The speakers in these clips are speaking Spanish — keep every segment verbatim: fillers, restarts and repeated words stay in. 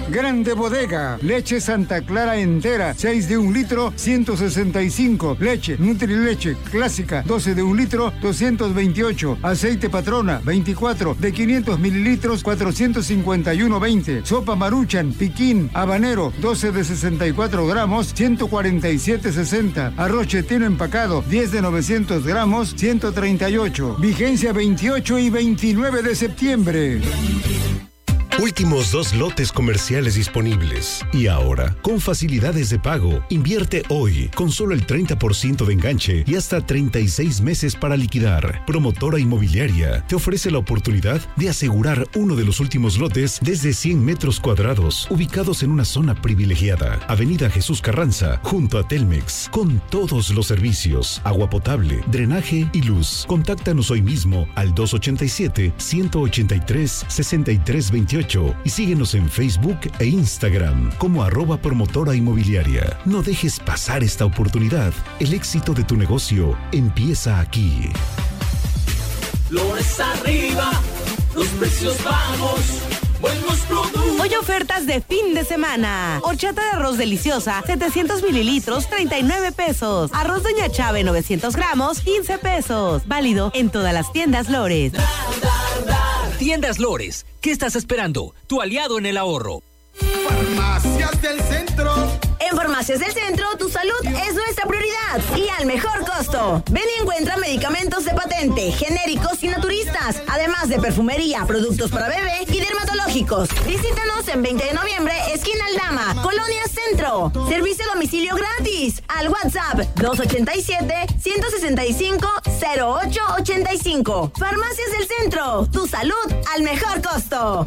Grande Bodega. Leche Santa Clara entera, seis de un litro, ciento sesenta y cinco. Leche Nutrileche clásica, doce de un litro, doscientos veintiocho. Aceite Patrona, veinticuatro de quinientos mililitros, cuatrocientos cincuenta y uno veinte. Sopa Maruchan, piquín, habanero, doce de sesenta y cuatro gramos, ciento cuarenta y siete sesenta. Arroz chetino empacado, diez de novecientos gramos, ciento treinta y ocho. Vigencia veintiocho y veintinueve de septiembre. Últimos dos lotes comerciales disponibles. Y ahora, con facilidades de pago, invierte hoy con solo el treinta por ciento de enganche y hasta treinta y seis meses para liquidar. Promotora Inmobiliaria te ofrece la oportunidad de asegurar uno de los últimos lotes desde cien metros cuadrados, ubicados en una zona privilegiada. Avenida Jesús Carranza, junto a Telmex, con todos los servicios, agua potable, drenaje y luz. Contáctanos hoy mismo al dos ochenta y siete, ciento ochenta y tres, sesenta y tres veintiocho y síguenos en Facebook e Instagram como arroba promotora inmobiliaria. No dejes pasar esta oportunidad. El éxito de tu negocio empieza aquí. Flores arriba, los precios bajos, buenos productos. Hoy ofertas de fin de semana. Horchata de arroz deliciosa, setecientos mililitros, treinta y nueve pesos. Arroz Doña Chave, novecientos gramos, quince pesos. Válido en todas las tiendas Lores. Dar, dar, dar. Tiendas Lores, ¿qué estás esperando? Tu aliado en el ahorro. Farmacias del Centro. En Farmacias del Centro, tu salud es nuestra prioridad y al mejor costo. Ven y encuentra medicamentos de patente, genéricos y naturistas, además de perfumería, productos para bebé y dermatológicos. Visítanos en veinte de noviembre, esquina Aldama, Colonia Centro. Servicio a domicilio gratis. Al WhatsApp dos ochenta y siete, ciento sesenta y cinco, cero ocho ochenta y cinco. Farmacias del Centro, tu salud al mejor costo.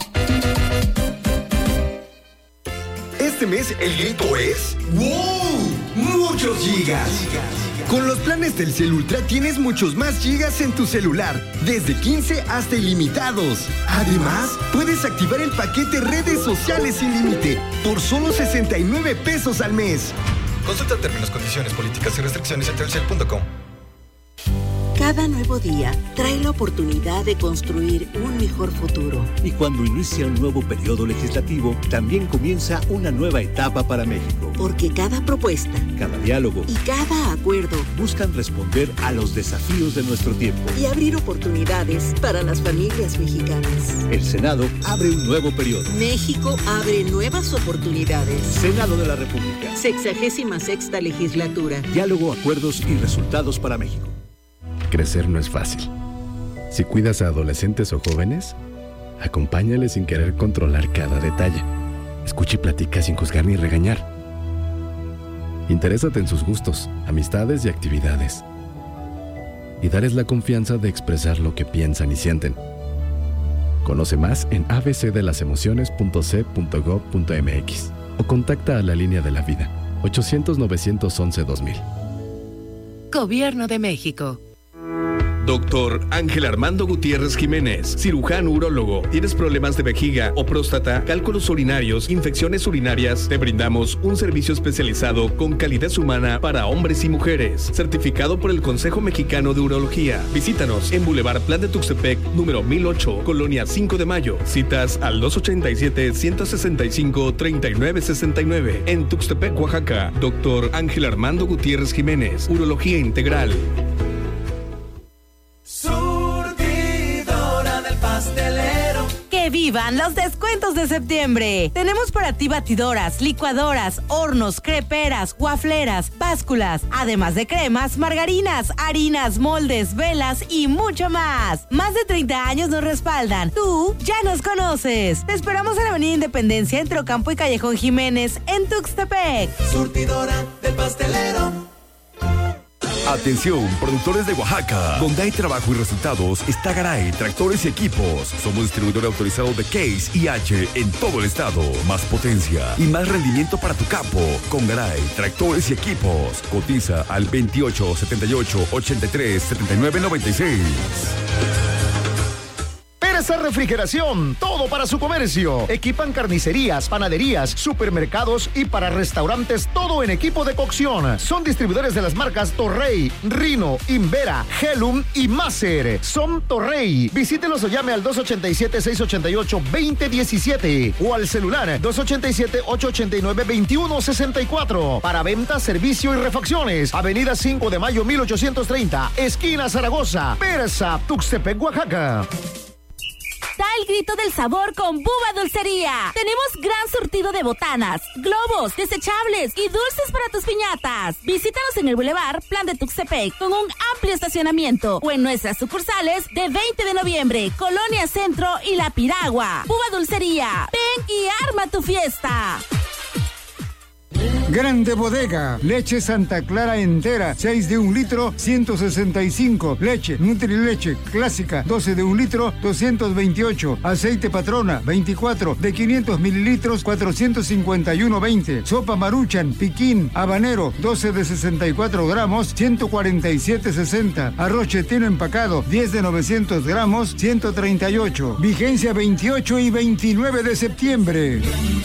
Este mes el grito es ¡wow! ¡Muchos gigas! Con los planes Telcel Ultra tienes muchos más gigas en tu celular, desde quince hasta ilimitados. Además, puedes activar el paquete redes sociales sin límite por solo sesenta y nueve pesos al mes. Consulta términos, condiciones, políticas y restricciones en telcel punto com. Cada nuevo día trae la oportunidad de construir un mejor futuro. Y cuando inicia un nuevo periodo legislativo, también comienza una nueva etapa para México. Porque cada propuesta, cada diálogo y cada acuerdo buscan responder a los desafíos de nuestro tiempo y abrir oportunidades para las familias mexicanas. El Senado abre un nuevo periodo. México abre nuevas oportunidades. Senado de la República. Sexagésima sexta legislatura. Diálogo, acuerdos y resultados para México. Crecer no es fácil. Si cuidas a adolescentes o jóvenes, acompáñales sin querer controlar cada detalle. Escucha y platica sin juzgar ni regañar. Interésate en sus gustos, amistades y actividades. Y darles la confianza de expresar lo que piensan y sienten. Conoce más en a b c de las emociones punto c punto gob punto m x o contacta a la línea de la vida ochocientos, novecientos once, dos mil. Gobierno de México. Doctor Ángel Armando Gutiérrez Jiménez, cirujano urólogo. ¿Tienes problemas de vejiga o próstata, cálculos urinarios, infecciones urinarias? Te brindamos un servicio especializado con calidez humana para hombres y mujeres, certificado por el Consejo Mexicano de Urología. Visítanos en Boulevard Plan de Tuxtepec, número mil ocho, Colonia cinco de Mayo. Citas al dos ochenta y siete, ciento sesenta y cinco, treinta y nueve sesenta y nueve. En Tuxtepec, Oaxaca. Doctor Ángel Armando Gutiérrez Jiménez, Urología Integral. Surtidora del pastelero. ¡Que vivan los descuentos de septiembre! Tenemos para ti batidoras, licuadoras, hornos, creperas, guafleras, básculas, además de cremas, margarinas, harinas, moldes, velas y mucho más. Más de treinta años nos respaldan. Tú ya nos conoces. Te esperamos en la Avenida Independencia, entre Ocampo y Callejón Jiménez, en Tuxtepec. Surtidora del pastelero. Atención, productores de Oaxaca, donde hay trabajo y resultados, está Garay, tractores y equipos. Somos distribuidor autorizado de Case y H en todo el estado. Más potencia y más rendimiento para tu campo. Con Garay, tractores y equipos. Cotiza al veintiocho, setenta y ocho, ochenta y tres, setenta y nueve, noventa y seis. César Refrigeración, todo para su comercio. Equipan carnicerías, panaderías, supermercados y para restaurantes, todo en equipo de cocción. Son distribuidores de las marcas Torrey, Rino, Invera, Helum y Maser. Son Torrey. Visítelos o llame al dos ochenta y siete, seiscientos ochenta y ocho, veinte diecisiete o al celular dos ochenta y siete, ochocientos ochenta y nueve, veintiuno sesenta y cuatro. Para venta, servicio y refacciones. Avenida cinco de mayo, mil ochocientos treinta, esquina Zaragoza, Persa, Tuxtepec, Oaxaca. Da el grito del sabor con Bubba Dulcería. Tenemos gran surtido de botanas, globos, desechables y dulces para tus piñatas. Visítanos en el Boulevard Plan de Tuxtepec con un amplio estacionamiento o en nuestras sucursales de veinte de noviembre, Colonia Centro y La Piragua. Bubba Dulcería, ven y arma tu fiesta. Grande Bodega, leche Santa Clara entera, seis de un litro, ciento sesenta y cinco. Leche Nutrileche clásica, doce de un litro, doscientos veintiocho. Aceite Patrona, veinticuatro, de quinientos mililitros, cuatrocientos cincuenta y uno veinte. Sopa Maruchan, piquín, habanero, doce de sesenta y cuatro gramos, ciento cuarenta y siete sesenta. Arroz chetino empacado, diez de novecientos gramos, ciento treinta y ocho. Vigencia veintiocho y veintinueve de septiembre.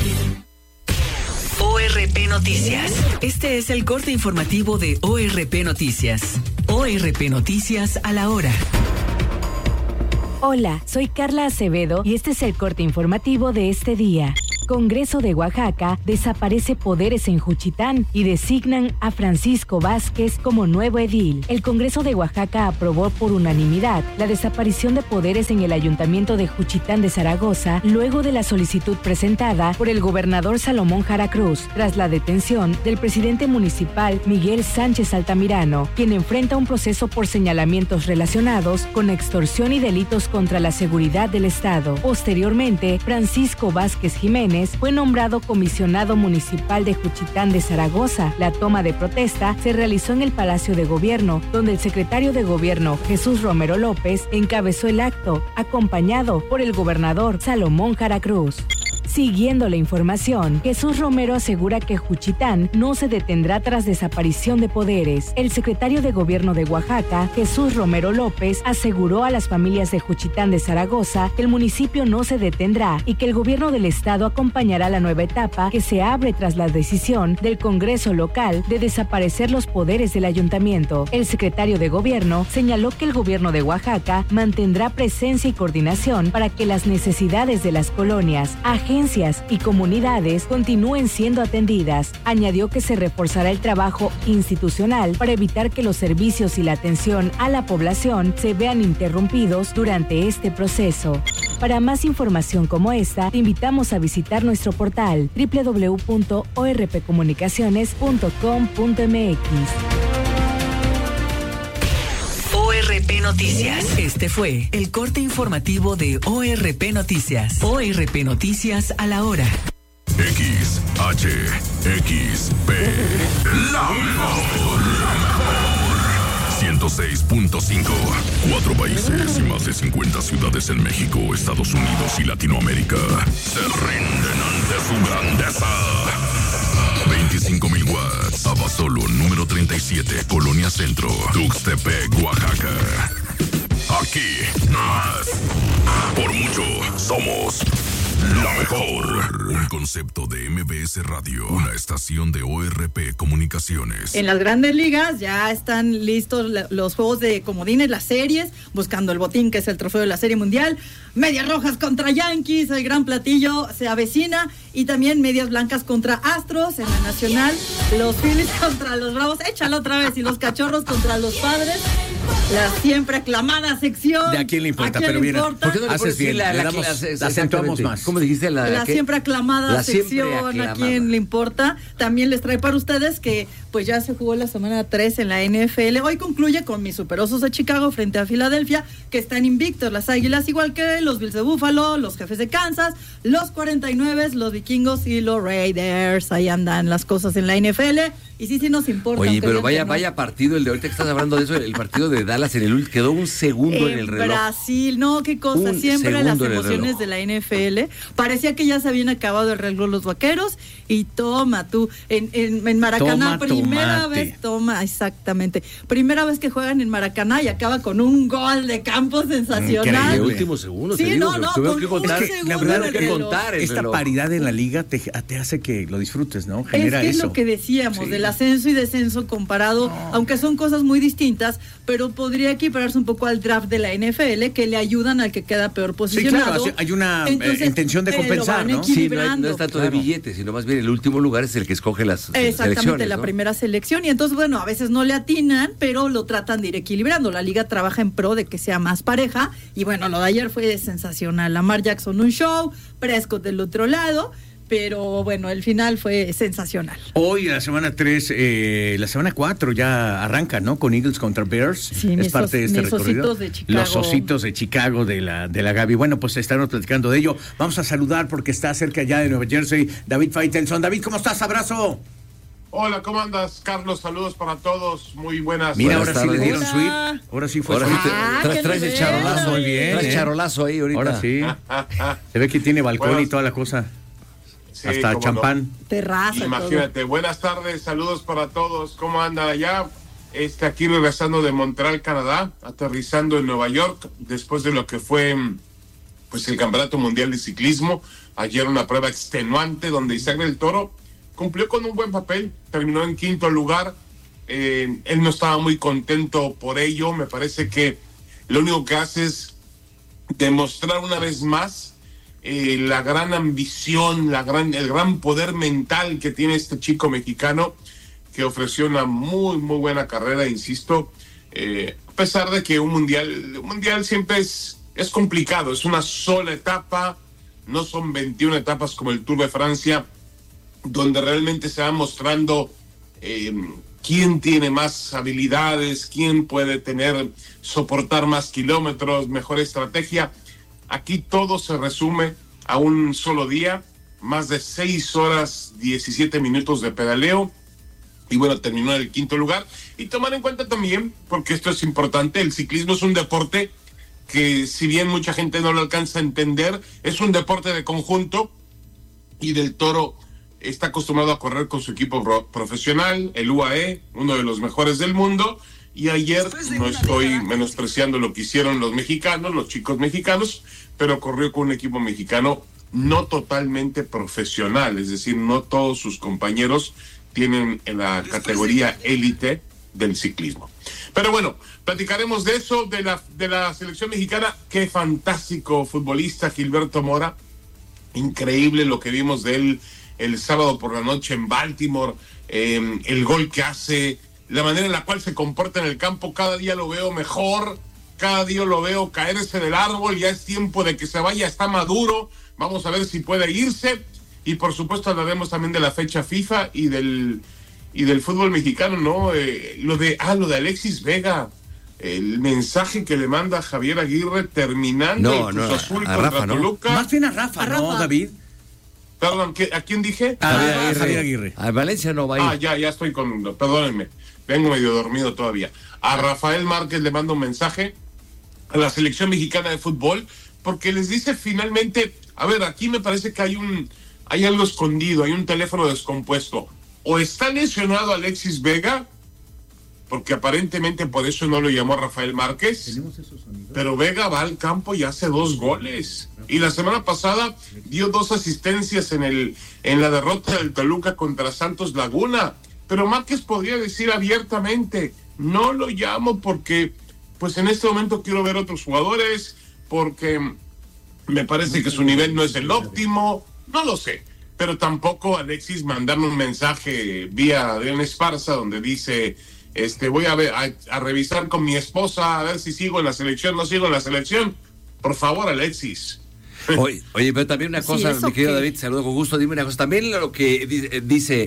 O R P Noticias. Este es el corte informativo de O R P Noticias. O R P Noticias a la hora. Hola, soy Carla Acevedo y este es el corte informativo de este día. Congreso de Oaxaca desaparece poderes en Juchitán y designan a Francisco Vázquez como nuevo edil. El Congreso de Oaxaca aprobó por unanimidad la desaparición de poderes en el Ayuntamiento de Juchitán de Zaragoza luego de la solicitud presentada por el gobernador Salomón Jara Cruz tras la detención del presidente municipal Miguel Sánchez Altamirano, quien enfrenta un proceso por señalamientos relacionados con extorsión y delitos contra la seguridad del Estado. Posteriormente, Francisco Vázquez Jiménez fue nombrado comisionado municipal de Juchitán de Zaragoza. La toma de protesta se realizó en el Palacio de Gobierno, donde el secretario de Gobierno, Jesús Romero López, encabezó el acto, acompañado por el gobernador Salomón Jara Cruz. Siguiendo la información, Jesús Romero asegura que Juchitán no se detendrá tras desaparición de poderes. El secretario de Gobierno de Oaxaca, Jesús Romero López, aseguró a las familias de Juchitán de Zaragoza que el municipio no se detendrá y que el gobierno del estado acompañará la nueva etapa que se abre tras la decisión del Congreso local de desaparecer los poderes del ayuntamiento. El secretario de Gobierno señaló que el gobierno de Oaxaca mantendrá presencia y coordinación para que las necesidades de las colonias, agencias y comunidades continúen siendo atendidas. Añadió que se reforzará el trabajo institucional para evitar que los servicios y la atención a la población se vean interrumpidos durante este proceso. Para más información como esta, te invitamos a visitar nuestro portal doble u doble u doble u punto o r p comunicaciones punto com punto m x. O R P Noticias. Este fue el corte informativo de O R P Noticias. O R P Noticias a la hora. X, H, X, P. La mejor. ciento seis punto cinco. Cuatro países y más de cincuenta ciudades en México, Estados Unidos y Latinoamérica se rinden ante su grandeza. veinticinco mil watts. Abasolo, número treinta y siete, Colonia Centro, Tuxtepec, Oaxaca. Aquí, más. Por mucho, somos la mejor. Un concepto de M B S Radio, una estación de O R P Comunicaciones. En las grandes ligas ya están listos los juegos de comodines, las series, buscando el botín que es el trofeo de la Serie Mundial. Medias rojas contra Yankees, el gran platillo se avecina. Y también medias blancas contra Astros en la Nacional. Los Phillies contra los Bravos, échalo otra vez. Y los Cachorros contra los Padres. La siempre aclamada sección. ¿De a quién le importa? ¿A quién pero le mira, importa? ¿por qué no le haces bien? La, la, le damos, la, la acentuamos más. ¿Cómo dijiste? La, la ¿qué? siempre aclamada la sección. Siempre aclamada. ¿A quién le importa? También les trae para ustedes que pues ya se jugó la semana tres en la N F L. Hoy concluye con mis superosos de Chicago frente a Filadelfia, que están invictos. Las Águilas, igual que los Bills de Buffalo, los Jefes de Kansas, los cuarenta y nueve, los Vikingos y los Raiders. Ahí andan las cosas en la N F L. y sí, sí nos importa. Oye, pero vaya, no. vaya partido el de ahorita que estás hablando de eso, el partido de Dallas en el último, quedó un segundo en, en el reloj. Brasil, no, qué cosa, un siempre las emociones de la N F L. Parecía que ya se habían acabado el reloj los vaqueros, y toma tú, en, en, en Maracaná, toma, primera tomate. vez, toma, exactamente, primera vez que juegan en Maracaná y acaba con un gol de campo sensacional. De último segundo, sí, te digo, no, no, tuve con que contar, un segundo la verdad que contar el esta reloj. paridad en la liga te, te hace que lo disfrutes, ¿no? Genera es que eso. es lo que decíamos, Sí. del ascenso y descenso comparado, no. aunque son cosas muy distintas, pero podría equipararse un poco al draft de la N F L, que le ayudan al que queda peor posicionado. Sí, claro, hay una Entonces, eh, intención de eh, compensar, lo van ¿no? Sí, no, es, no es tanto claro. de billetes, sino más bien el último lugar es el que escoge las Exactamente, selecciones, la ¿no? primera selección. Y entonces, bueno, a veces no le atinan, pero lo tratan de ir equilibrando. La liga trabaja en pro de que sea más pareja. Y bueno, lo de ayer fue sensacional. Lamar Jackson un show, Prescott del otro lado. Pero bueno, el final fue sensacional. Hoy, la semana tres, eh, la semana cuatro ya arranca, ¿no? Con Eagles contra Bears. Sí, es mis parte de este mis recorrido. ositos de Chicago. Los ositos de Chicago de la, de la Gaby. Bueno, pues estaremos platicando de ello. Vamos a saludar porque está cerca ya de Nueva Jersey, David Faitelson. David, ¿cómo estás? Abrazo. Hola, ¿cómo andas, Carlos? Saludos para todos. Muy buenas. Mira, buenas ahora sí tardes. le dieron suite. Ahora sí fue Ahora sí suite. te- Ah, tra- qué traes el nivel, charolazo. Muy bien, Traes ¿eh? charolazo ahí ahorita. Ahora sí. Se ve que tiene balcón Buenas- y toda la cosa. Sí, Hasta cómo champán. Terraza. Imagínate. Buenas tardes, saludos para todos. ¿Cómo andan allá? Este, aquí regresando de Montreal, Canadá, aterrizando en Nueva York, después de lo que fue pues el Campeonato Mundial de Ciclismo. Ayer una prueba extenuante donde Isaac del Toro cumplió con un buen papel, terminó en quinto lugar. Eh, él no estaba muy contento por ello. Me parece que lo único que hace es demostrar una vez más eh, la gran ambición, la gran, el gran poder mental que tiene este chico mexicano, que ofreció una muy, muy buena carrera, insisto, eh, a pesar de que un mundial, un mundial siempre es, es complicado, es una sola etapa, no son veintiuna etapas como el Tour de Francia, donde realmente se va mostrando eh, quién tiene más habilidades, quién puede tener, soportar más kilómetros, mejor estrategia. Aquí todo se resume a un solo día, más de seis horas, diecisiete minutos de pedaleo, y bueno, terminó en el quinto lugar. Y tomar en cuenta también, porque esto es importante, el ciclismo es un deporte que, si bien mucha gente no lo alcanza a entender, es un deporte de conjunto, y Del Toro está acostumbrado a correr con su equipo pro- profesional, el U A E, uno de los mejores del mundo, y ayer, no estoy menospreciando lo que hicieron los mexicanos, los chicos mexicanos, pero corrió con un equipo mexicano no totalmente profesional, es decir, no todos sus compañeros tienen en la categoría élite del ciclismo. Pero bueno, platicaremos de eso, de la, de la selección mexicana. Qué fantástico futbolista Gilberto Mora, increíble lo que vimos de él el sábado por la noche en Baltimore, eh, el gol que hace, la manera en la cual se comporta en el campo, cada día lo veo mejor, cada día lo veo caerse del árbol, ya es tiempo de que se vaya, está maduro, vamos a ver si puede irse, y por supuesto hablaremos también de la fecha FIFA y del y del fútbol mexicano, ¿no? Eh, lo de, ah, lo de Alexis Vega, el mensaje que le manda Javier Aguirre terminando No, el Cruz no, Azul a contra Rafa, ¿no? Toluca. Más bien a Rafa, A ¿no, Rafa. David? Perdón, ¿qué- ¿a quién dije? Javier Ah, Aguirre. Javier Aguirre. A Valencia no va a ir. Ah, ya, ya estoy con... Perdónenme, vengo medio dormido todavía. A Rafael Márquez le mando un mensaje a la selección mexicana de fútbol, porque les dice finalmente, a ver, aquí me parece que hay un... hay algo escondido, hay un teléfono descompuesto. O está lesionado Alexis Vega, porque aparentemente por eso no lo llamó Rafael Márquez, pero Vega va al campo y hace dos goles. Y la semana pasada dio dos asistencias en el en la derrota del Toluca contra Santos Laguna. Pero Márquez podría decir abiertamente, no lo llamo porque pues en este momento quiero ver otros jugadores, porque me parece que su nivel no es el óptimo, no lo sé. Pero tampoco Alexis mandarme un mensaje vía Adrián Esparza donde dice, este, voy a ver, a, a revisar con mi esposa a ver si sigo en la selección, no sigo en la selección. Por favor, Alexis. Oye, oye, pero también una cosa, Sí, ¿eso mi querido qué? David, saludo con gusto, dime una cosa, también lo que di- dice,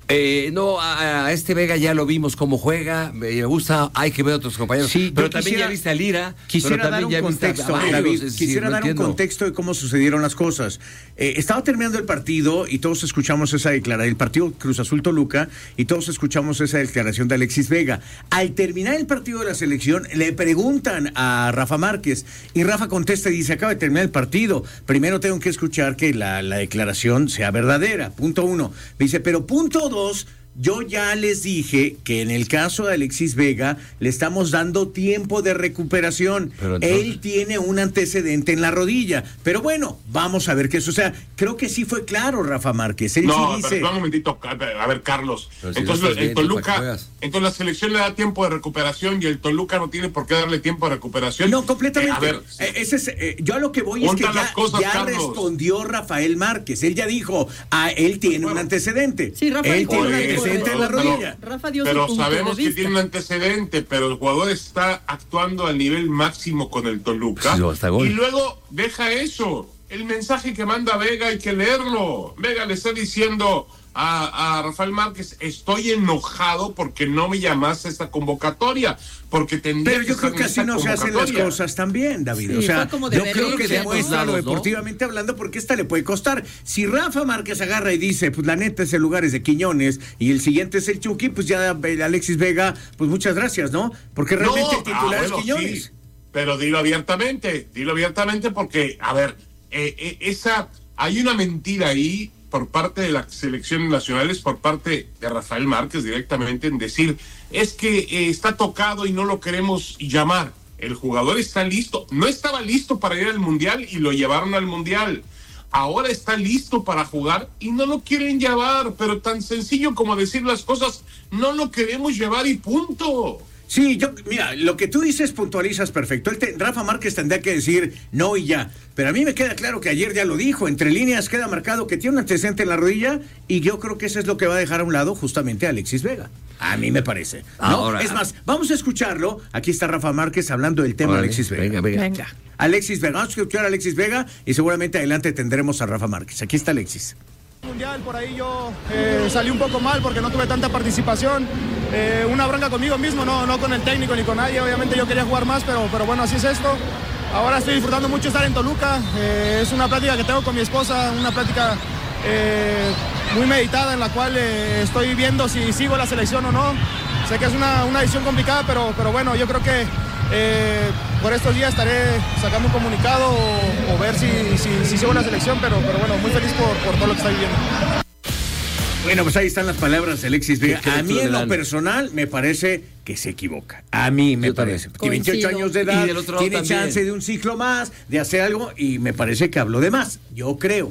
Eh, no, a, a este Vega ya lo vimos cómo juega, me gusta, hay que ver a otros compañeros. Sí, pero también quisiera, ya viste a Lira. Quisiera dar un contexto, David, es quisiera decir, dar no un contexto de cómo sucedieron las cosas. Eh, estaba terminando el partido y todos escuchamos esa declaración, el partido Cruz Azul Toluca, y todos escuchamos esa declaración de Alexis Vega. Al terminar el partido de la selección, le preguntan a Rafa Márquez, y Rafa contesta y dice, acaba de terminar el partido, primero tengo que escuchar que la, la declaración sea verdadera, punto uno. Dice, pero punto dos, yo ya les dije que en el caso de Alexis Vega le estamos dando tiempo de recuperación. Entonces... Él tiene un antecedente en la rodilla. Pero bueno, vamos a ver qué es. O sea, creo que sí fue claro Rafa Márquez. Él no, sí dice... pero un momentito. A ver, Carlos. Si entonces el bien, Toluca, entonces la selección le da tiempo de recuperación y el Toluca no tiene por qué darle tiempo de recuperación. No, completamente. Eh, a ver, eh, ese es, eh, yo a lo que voy es que ya, cosas, ya respondió Rafael Márquez. Él ya dijo, ah, él tiene bueno, un antecedente. Sí, Rafa él tiene un antecedente. En la rodilla. Pero, Rafa dio pero sabemos que tiene un antecedente, pero el jugador está actuando al nivel máximo con el Toluca. Sí, y luego deja eso. El mensaje que manda Vega hay que leerlo. Vega le está diciendo a, a Rafael Márquez, estoy enojado porque no me llamaste a esta convocatoria, porque tendría Pero yo que creo que así no se hacen las cosas también, David. Sí, o sea, yo creo que demuestra lo deportivamente ¿no? hablando, porque esta le puede costar. Si Rafa Márquez agarra y dice, pues la neta ese lugar es de Quiñones y el siguiente es el Chucky, pues ya Alexis Vega, pues muchas gracias, ¿no? Porque realmente no, el titular ah, bueno, es Quiñones. Sí, pero dilo abiertamente, dilo abiertamente porque, a ver, eh, eh, esa, hay una mentira ahí por parte de las selecciones nacionales, por parte de Rafael Márquez directamente en decir, es que eh, está tocado y no lo queremos llamar. El jugador está listo, no estaba listo para ir al Mundial y lo llevaron al Mundial. Ahora está listo para jugar y no lo quieren llevar, pero tan sencillo como decir las cosas, no lo queremos llevar y punto. Sí, yo, mira, lo que tú dices puntualizas perfecto. Él te, Rafa Márquez tendría que decir no y ya. Pero a mí me queda claro que ayer ya lo dijo. Entre líneas queda marcado que tiene un antecedente en la rodilla y yo creo que eso es lo que va a dejar a un lado justamente a Alexis Vega. A mí me parece. ¿No? Ahora, es más, vamos a escucharlo. Aquí está Rafa Márquez hablando del tema de Alexis Vega. Venga, venga. venga. Alexis Vega. Vamos a escuchar a Alexis Vega y seguramente adelante tendremos a Rafa Márquez. Aquí está Alexis. Mundial, por ahí yo eh, salí un poco mal porque no tuve tanta participación, eh, una bronca conmigo mismo, no, no con el técnico ni con nadie, obviamente yo quería jugar más, pero, pero bueno, así es esto. Ahora estoy disfrutando mucho estar en Toluca, eh, es una plática que tengo con mi esposa, una plática eh, muy meditada en la cual eh, estoy viendo si sigo la selección o no. Sé que es una, una decisión complicada, pero, pero bueno, yo creo que eh, por estos días estaré sacando un comunicado o, o ver si, si, si sigo la selección, pero, pero bueno, muy feliz por, por todo lo que está viviendo. Bueno, pues ahí están las palabras de Alexis Vega. A mí en lo personal me parece que se equivoca. A mí me Yo parece. Tiene veintiocho años de edad, tiene también. chance de un ciclo más, de hacer algo, y me parece que habló de más. Yo creo.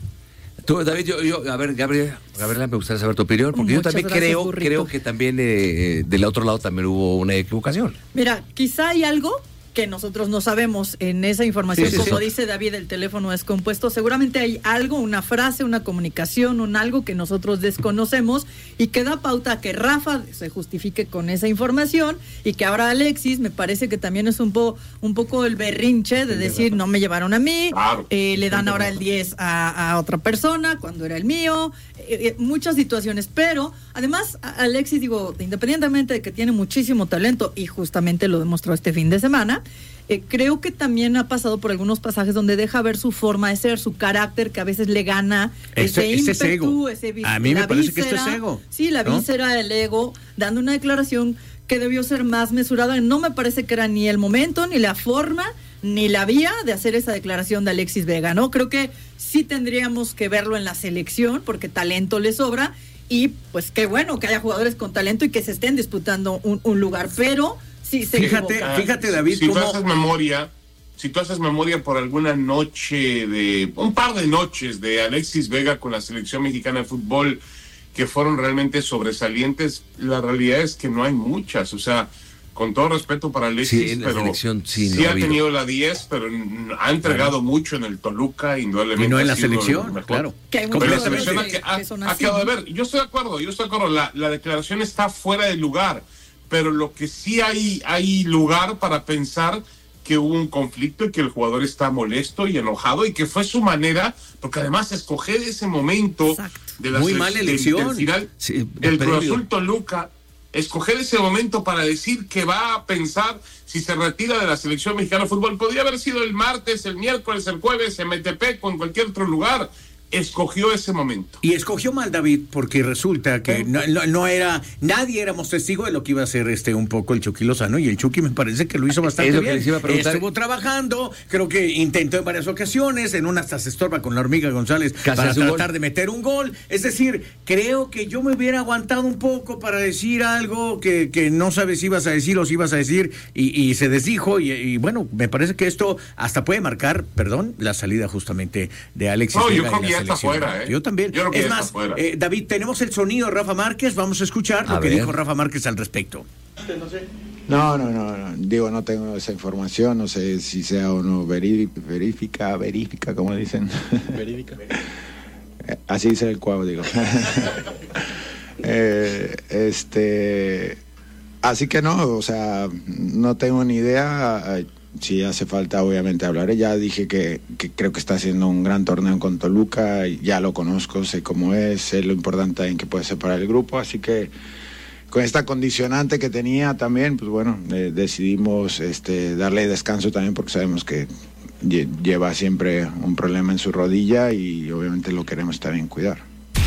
Tú, David, yo, yo, a ver, Gabriela, Gabriela, me gustaría saber tu opinión, porque Muchas yo también gracias, creo, burrito. creo que también eh, del otro lado también hubo una equivocación. Mira, quizá hay algo que nosotros no sabemos en esa información, sí, sí, como sí. dice David, el teléfono es compuesto, seguramente hay algo, una frase, una comunicación, un algo que nosotros desconocemos y que da pauta a que Rafa se justifique con esa información y que ahora Alexis me parece que también es un, po, un poco el berrinche de decir no me llevaron a mí, claro. eh, le dan ahora el diez a, a otra persona cuando era el mío, eh, eh, muchas situaciones, pero además Alexis, digo, independientemente de que tiene muchísimo talento y justamente lo demostró este fin de semana, Eh, creo que también ha pasado por algunos pasajes donde deja ver su forma de ser, su carácter, que a veces le gana este, ese este ímpetu, es ego. ese a mí me parece víscera, que esto es ego. Sí, la ¿no? víscera, el ego, dando una declaración que debió ser más mesurada. No me parece que era ni el momento, ni la forma, ni la vía de hacer esa declaración de Alexis Vega, ¿no? Creo que sí tendríamos que verlo en la selección, porque talento le sobra, y pues qué bueno que haya jugadores con talento y que se estén disputando un, un lugar, pero... Sí, fíjate, equivoca. fíjate, David, si cómo... tú haces memoria, si tú haces memoria por alguna noche de, un par de noches de Alexis Vega con la selección mexicana de fútbol que fueron realmente sobresalientes, la realidad es que no hay muchas, o sea, con todo respeto para Alexis, sí, pero sí, sí no ha, ha tenido la diez, pero ha entregado bueno. mucho en el Toluca, indudablemente. Y no en la selección, claro. Que hay pero la selección que, que, ha, que ha quedado de ver. Yo estoy de acuerdo, yo estoy de acuerdo, la, la declaración está fuera de lugar, pero lo que sí hay, hay lugar para pensar que hubo un conflicto y que el jugador está molesto y enojado y que fue su manera, porque además escoger ese momento de la muy mala elección del, del final, sí, el Cruz Azul Toluca, escoger ese momento para decir que va a pensar si se retira de la selección mexicana de fútbol. Podría haber sido el martes, el miércoles, el jueves, en Metepec o en cualquier otro lugar. Escogió ese momento. Y escogió mal, David, porque resulta que no, no, no era, nadie éramos testigos de lo que iba a hacer este un poco el Chucky Lozano, y el Chucky me parece que lo hizo bastante bien. Estuvo trabajando, creo que intentó en varias ocasiones, en una hasta se estorba con la hormiga González Casi para tratar gol. de meter un gol. Es decir, creo que yo me hubiera aguantado un poco para decir algo que, que no sabes si ibas a decir o si ibas a decir, y, y se desdijo, y, y bueno, me parece que esto hasta puede marcar, perdón, la salida justamente de Alexis no, Vega yo creo que está fuera, ¿eh? Yo también. Yo creo que es más, eh, David, tenemos el sonido de Rafa Márquez, vamos a escuchar a lo ver. que dijo Rafa Márquez al respecto. No, no, no, no, digo, no tengo esa información, no sé si sea o no verífica, verífica, como dicen. Verídica. Así dice el cuadro, digo. eh, este, así que no, o sea, no tengo ni idea. Si hace falta, obviamente hablaré. Ya dije que, que creo que está haciendo un gran torneo con Toluca, ya lo conozco, sé cómo es, sé lo importante en que puede ser para el grupo, así que con esta condicionante que tenía también, pues bueno, eh, decidimos este, darle descanso también, porque sabemos que lle- lleva siempre un problema en su rodilla y obviamente lo queremos también cuidar.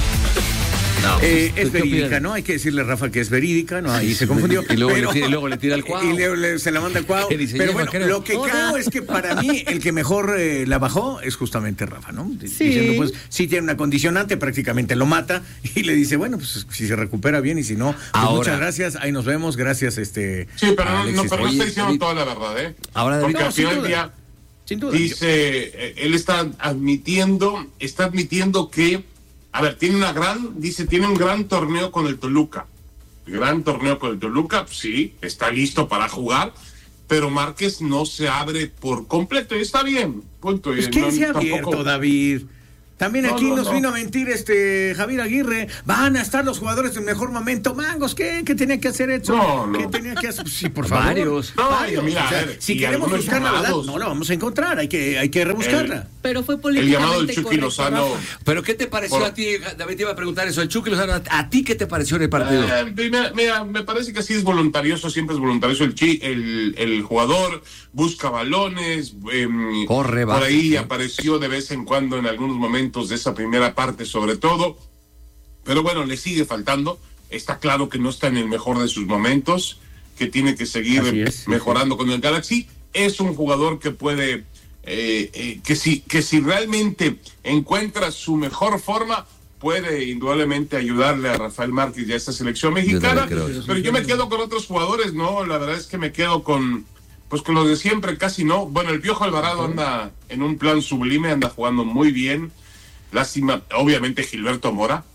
No, eh, es verídica, ¿no? Hay que decirle a Rafa que es verídica, ¿no? Ahí se confundió. Y luego, pero, le, tira, y luego le tira al cuau. Y luego le, se la manda al cuau. Pero bueno, vaquero. Lo que Hola. creo es que para mí el que mejor eh, la bajó es justamente Rafa, ¿no? Sí. Diciendo, pues, sí tiene una condicionante, prácticamente lo mata y le dice, bueno, pues si se recupera bien y si no, pues Ahora. muchas gracias, ahí nos vemos, gracias, este. Sí, pero no, no, pero no está diciendo toda la verdad, ¿eh? Ahora, Porque no, al final del día, sin duda. dice, eh, él está admitiendo, está admitiendo que A ver, tiene una gran, dice, tiene un gran torneo con el Toluca. Gran torneo con el Toluca, sí, está listo para jugar, pero Márquez no se abre por completo y está bien, punto. Es que no, se ha abierto, tampoco... David. También aquí no, no, nos no. vino a mentir este Javier Aguirre. Van a estar los jugadores en mejor momento. Mangos, ¿qué? ¿Qué tenía que hacer eso? No, no. ¿Qué tenía que hacer? Sí, por favor. Varios. No, Varios. mira, O sea, a ver, si y queremos buscar la verdad, llamados. no la vamos a encontrar. Hay que, hay que rebuscarla. El, Pero fue el políticamente llamado del Chucky correcto, Lozano. Rafa. ¿Pero qué te pareció Por... a ti, David? Te iba a preguntar eso. El Chucky Lozano, ¿a ti qué te pareció en el partido? Eh, mira, mira, me parece que sí es voluntarioso, siempre es voluntarioso el, chi, el, el jugador, busca balones, eh, corre, por baja, ahí sí. apareció de vez en cuando en algunos momentos de esa primera parte sobre todo, pero bueno, le sigue faltando, está claro que no está en el mejor de sus momentos, que tiene que seguir es, mejorando sí. con el Galaxy, es un jugador que puede, eh, eh, que, si, que si realmente encuentra su mejor forma, puede indudablemente ayudarle a Rafael Márquez y a esta selección mexicana, yo pero yo me quedo con otros jugadores, no, la verdad es que me quedo con, pues con los de siempre, casi no. Bueno, el Piojo Alvarado anda en un plan sublime, anda jugando muy bien, lástima, obviamente Gilberto Mora,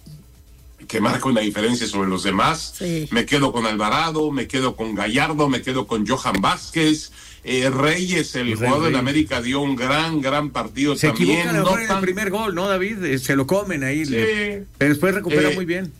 que marca una diferencia sobre los demás, Sí. me quedo con Alvarado, me quedo con Gallardo, me quedo con Johan Vázquez, eh, Reyes, el Y jugador Reyes. de América dio un gran, gran partido Se también. equivocan a lo no mejor en tan- el primer gol, ¿no, David? Eh, Se lo comen ahí. Sí. le- Pero después recupera Eh, muy bien.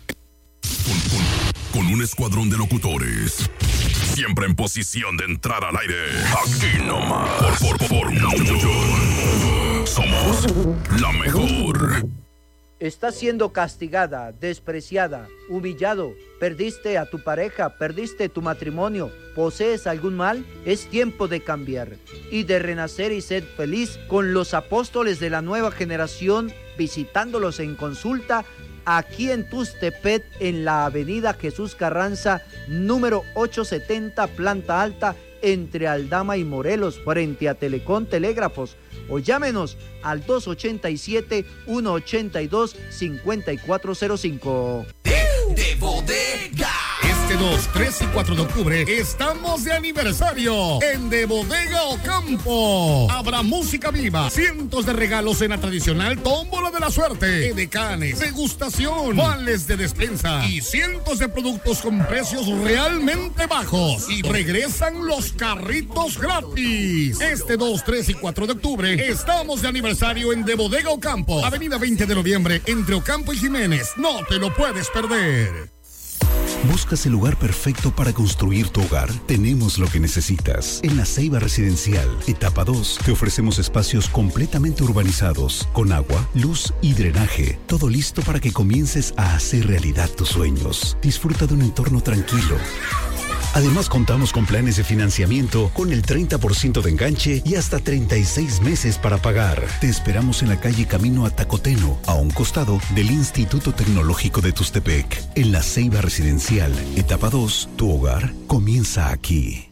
Con un escuadrón de locutores. Siempre en posición de entrar al aire. Aquí nomás. Por, por, por mucho. Somos la mejor. Estás siendo castigada, despreciada, humillado, perdiste a tu pareja, perdiste tu matrimonio, posees algún mal, es tiempo de cambiar y de renacer y ser feliz con los apóstoles de la nueva generación, visitándolos en consulta aquí en Tustepet, en la avenida Jesús Carranza, número ochocientos setenta, planta alta, entre Aldama y Morelos, frente a Telecom Telégrafos, o llámenos al dos ochenta y siete, ciento ochenta y dos, cincuenta y cuatro cero cinco. De Bodega. Este dos, tres y cuatro de octubre estamos de aniversario en De Bodega Ocampo. Habrá música viva, cientos de regalos en la tradicional tómbola de la suerte, edecanes, degustación, vales de despensa y cientos de productos con precios realmente bajos. Y regresan los carritos gratis. Este dos, tres y cuatro de octubre estamos de aniversario en De Bodega Ocampo, avenida veinte de noviembre, entre Ocampo y Jiménez. No te lo puedes perder. ¿Buscas el lugar perfecto para construir tu hogar? Tenemos lo que necesitas. En La Ceiba Residencial, etapa dos, te ofrecemos espacios completamente urbanizados, con agua, luz y drenaje. Todo listo para que comiences a hacer realidad tus sueños. Disfruta de un entorno tranquilo. Además, contamos con planes de financiamiento con el treinta por ciento de enganche y hasta treinta y seis meses para pagar. Te esperamos en la calle Camino a Tacoteno, a un costado del Instituto Tecnológico de Tustepec. En La Ceiba Residencial, etapa dos, tu hogar comienza aquí.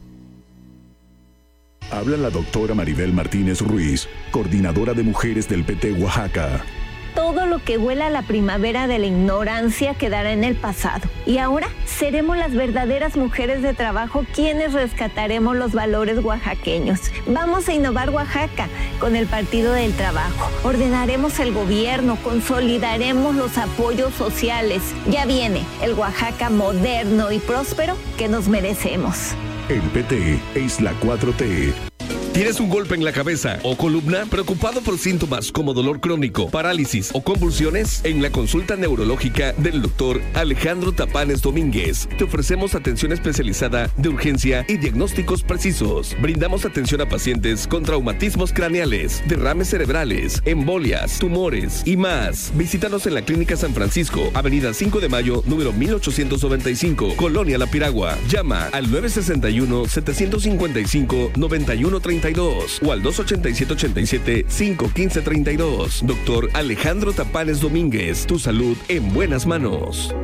Habla la doctora Maribel Martínez Ruiz, coordinadora de mujeres del P T Oaxaca. Todo lo que huela a la primavera de la ignorancia quedará en el pasado. Y ahora seremos las verdaderas mujeres de trabajo quienes rescataremos los valores oaxaqueños. Vamos a innovar Oaxaca con el Partido del Trabajo. Ordenaremos el gobierno, consolidaremos los apoyos sociales. Ya viene el Oaxaca moderno y próspero que nos merecemos. El P T es la cuatro T. ¿Tienes un golpe en la cabeza o columna? ¿Preocupado por síntomas como dolor crónico, parálisis o convulsiones? En la consulta neurológica del doctor Alejandro Tapanes Domínguez te ofrecemos atención especializada de urgencia y diagnósticos precisos. Brindamos atención a pacientes con traumatismos craneales, derrames cerebrales, embolias, tumores y más. Visítanos en la Clínica San Francisco, Avenida cinco de Mayo, número mil ochocientos noventa y cinco, Colonia La Piragua. Llama al nueve sesenta y uno, setecientos cincuenta y cinco, noventa y uno treinta y dos o al dos ochenta y siete, ochenta y siete, cinco quince, treinta y dos. Doctor Alejandro Tapanes Domínguez, tu salud en buenas manos.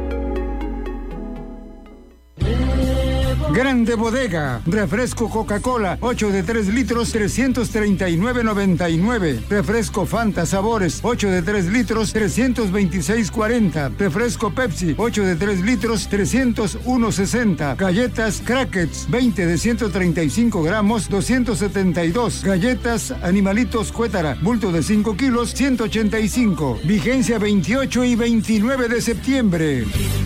Grande Bodega, refresco Coca-Cola, ocho de tres litros, trescientos treinta y nueve noventa y nueve. Refresco Fanta Sabores, ocho de tres litros, trescientos veintiséis cuarenta. Refresco Pepsi, ocho de tres litros, trescientos uno sesenta. Galletas Crackers, veinte de ciento treinta y cinco gramos, doscientos setenta y dos. Galletas Animalitos Cuétara, bulto de cinco kilos, ciento ochenta y cinco. Vigencia veintiocho y veintinueve de septiembre.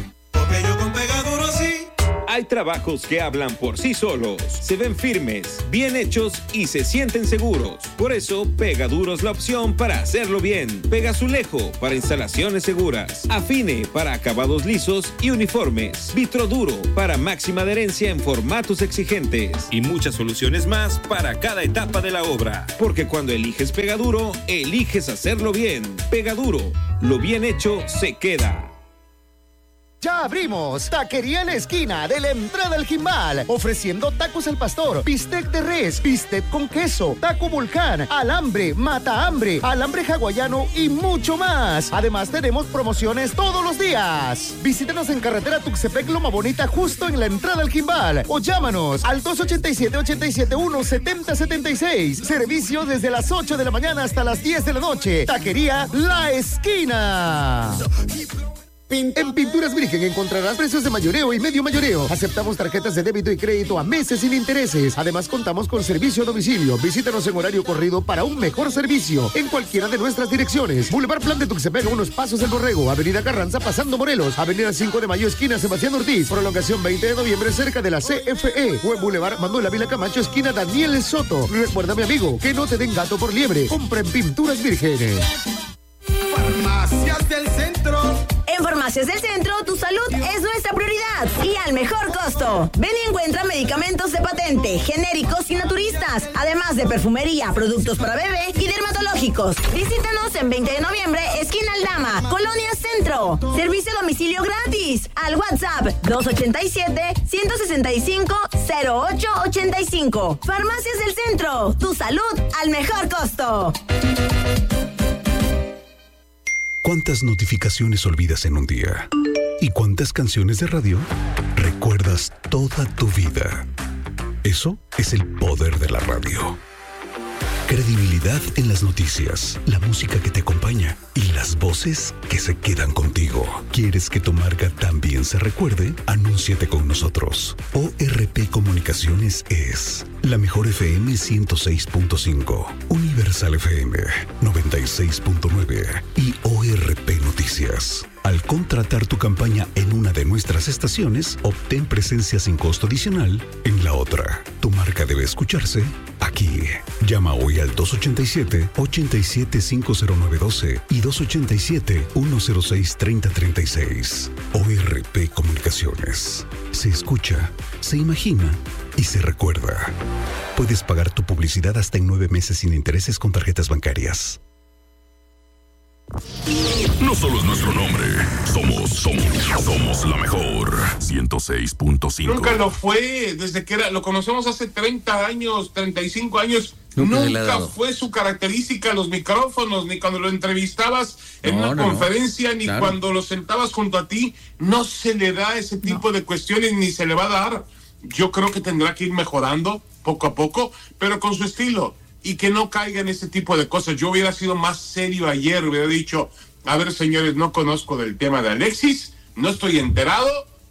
Hay trabajos que hablan por sí solos, se ven firmes, bien hechos y se sienten seguros. Por eso, Pegaduro es la opción para hacerlo bien. Pegazulejo para instalaciones seguras. Afine para acabados lisos y uniformes. Vitroduro para máxima adherencia en formatos exigentes. Y muchas soluciones más para cada etapa de la obra. Porque cuando eliges Pegaduro, eliges hacerlo bien. Pegaduro, lo bien hecho se queda. Ya abrimos Taquería en la esquina de la entrada al Jimbal, ofreciendo tacos al pastor, bistec de res, bistec con queso, taco volcán, alambre, mata hambre, alambre hawaiano y mucho más. Además tenemos promociones todos los días. Visítanos en carretera Tuxtepec Loma Bonita, justo en la entrada al Jimbal, o llámanos al dos ochenta y siete, ochenta y siete uno, setenta setenta y seis. Servicio desde las ocho de la mañana hasta las diez de la noche. Taquería La Esquina. En Pinturas Virgen encontrarás precios de mayoreo y medio mayoreo. Aceptamos tarjetas de débito y crédito a meses sin intereses. Además, contamos con servicio a domicilio. Visítanos en horario corrido para un mejor servicio en cualquiera de nuestras direcciones. Boulevard Plan de Tuxtepec, unos pasos del Borrego. Avenida Carranza, pasando Morelos. Avenida cinco de Mayo, esquina Sebastián Ortiz. Prolongación veinte de noviembre, cerca de la C F E. O en Boulevard Manuel Ávila Camacho, esquina Daniel Soto. Recuerda, mi amigo, que no te den gato por liebre. Compra en Pinturas Virgen. Farmacias del Centro. En Farmacias del Centro, tu salud es nuestra prioridad y al mejor costo. Ven y encuentra medicamentos de patente, genéricos y naturistas, además de perfumería, productos para bebé y dermatológicos. Visítanos en veinte de noviembre, esquina Aldama, Colonia Centro. Servicio a domicilio gratis. Al WhatsApp dos ochenta y siete, ciento sesenta y cinco, cero ocho ochenta y cinco. Farmacias del Centro, tu salud al mejor costo. ¿Cuántas notificaciones olvidas en un día? ¿Y cuántas canciones de radio recuerdas toda tu vida? Eso es el poder de la radio. Credibilidad en las noticias, la música que te acompaña y las voces que se quedan contigo. ¿Quieres que tu marca también se recuerde? Anúnciate con nosotros. O R P Comunicaciones es la mejor F M ciento seis punto cinco, Universal F M noventa y seis punto nueve y O R P Noticias. Al contratar tu campaña en una de nuestras estaciones, obtén presencia sin costo adicional en la otra. Tu marca debe escucharse aquí. aquí. Llama hoy al dos ochenta y siete, ochenta y siete, cinco cero nueve doce y dos ochenta y siete, uno cero seis, treinta treinta y seis. O R P Comunicaciones. Se escucha, se imagina y se recuerda. Puedes pagar tu publicidad hasta en nueve meses sin intereses con tarjetas bancarias. No solo es nuestro nombre, somos, somos, somos la mejor. ciento seis punto cinco. Nunca lo fue, desde que era, lo conocemos hace treinta años, treinta y cinco años. Nunca, Nunca fue su característica los micrófonos, ni cuando lo entrevistabas en No, una no, conferencia, no. ni Claro. cuando lo sentabas junto a ti. No se le da ese tipo de cuestiones, ni se le va a dar. Yo creo que tendrá que ir mejorando poco a poco, pero con su estilo. Y que no caiga en ese tipo de cosas. Yo hubiera sido más serio ayer, hubiera dicho, a ver, señores, no conozco del tema de Alexis, no estoy enterado,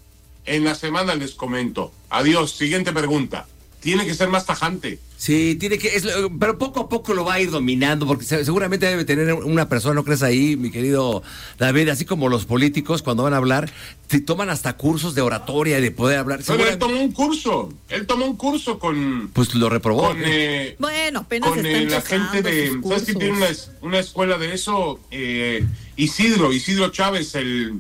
en la semana les comento. Adiós, siguiente pregunta. Tiene que ser más tajante. Sí, tiene que, es, pero poco a poco lo va a ir dominando, porque se, seguramente debe tener una persona, ¿no crees ahí, mi querido David? Así como los políticos cuando van a hablar, te toman hasta cursos de oratoria y de poder hablar. Pero él tomó un curso, él tomó un curso con... Pues lo reprobó. Con, eh, Bueno, apenas con está eh, la gente de... sus ¿Sabes quién tiene una, cursos. una escuela de eso? Eh, Isidro, Isidro Chávez, el,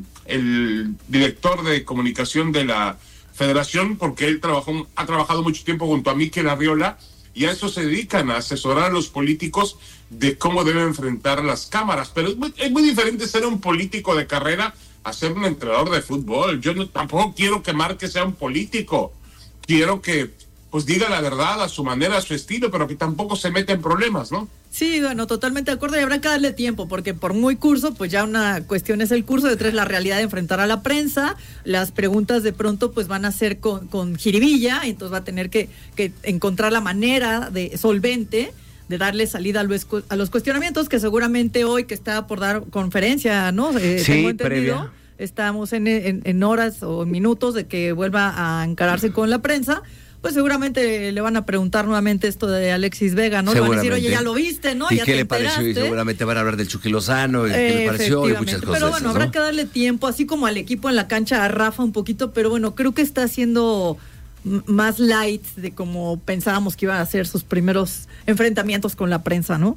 el director de comunicación de la Federación, porque él trabajó, ha trabajado mucho tiempo junto a Mikel Arriola, y a eso se dedican, a asesorar a los políticos de cómo deben enfrentar las cámaras. Pero es muy, es muy diferente ser un político de carrera a ser un entrenador de fútbol. Yo no, tampoco quiero que Márquez sea un político. Quiero que pues diga la verdad a su manera, a su estilo, pero que tampoco se meta en problemas, ¿no? Sí, bueno, totalmente de acuerdo, y habrá que darle tiempo, porque por muy curso, pues ya una cuestión es el curso, de tres la realidad de enfrentar a la prensa, las preguntas de pronto pues van a ser con, con jiribilla, entonces va a tener que, que encontrar la manera de solvente de darle salida a los, a los cuestionamientos, que seguramente hoy que está por dar conferencia, ¿no? Eh, Sí, tengo entendido, previa. estamos en, en, en horas o en minutos de que vuelva a encararse con la prensa. Pues seguramente le van a preguntar nuevamente esto de Alexis Vega, ¿no? Le van a decir, oye, ya lo viste, ¿no? ¿Y ya qué te le pareció? Y enteraste. seguramente van a hablar del Chucky Lozano, y qué le pareció y muchas cosas. Pero bueno, esas, habrá ¿no? que darle tiempo, así como al equipo en la cancha, a Rafa un poquito, pero bueno, creo que está haciendo m- más light de como pensábamos que iban a ser sus primeros enfrentamientos con la prensa, ¿no?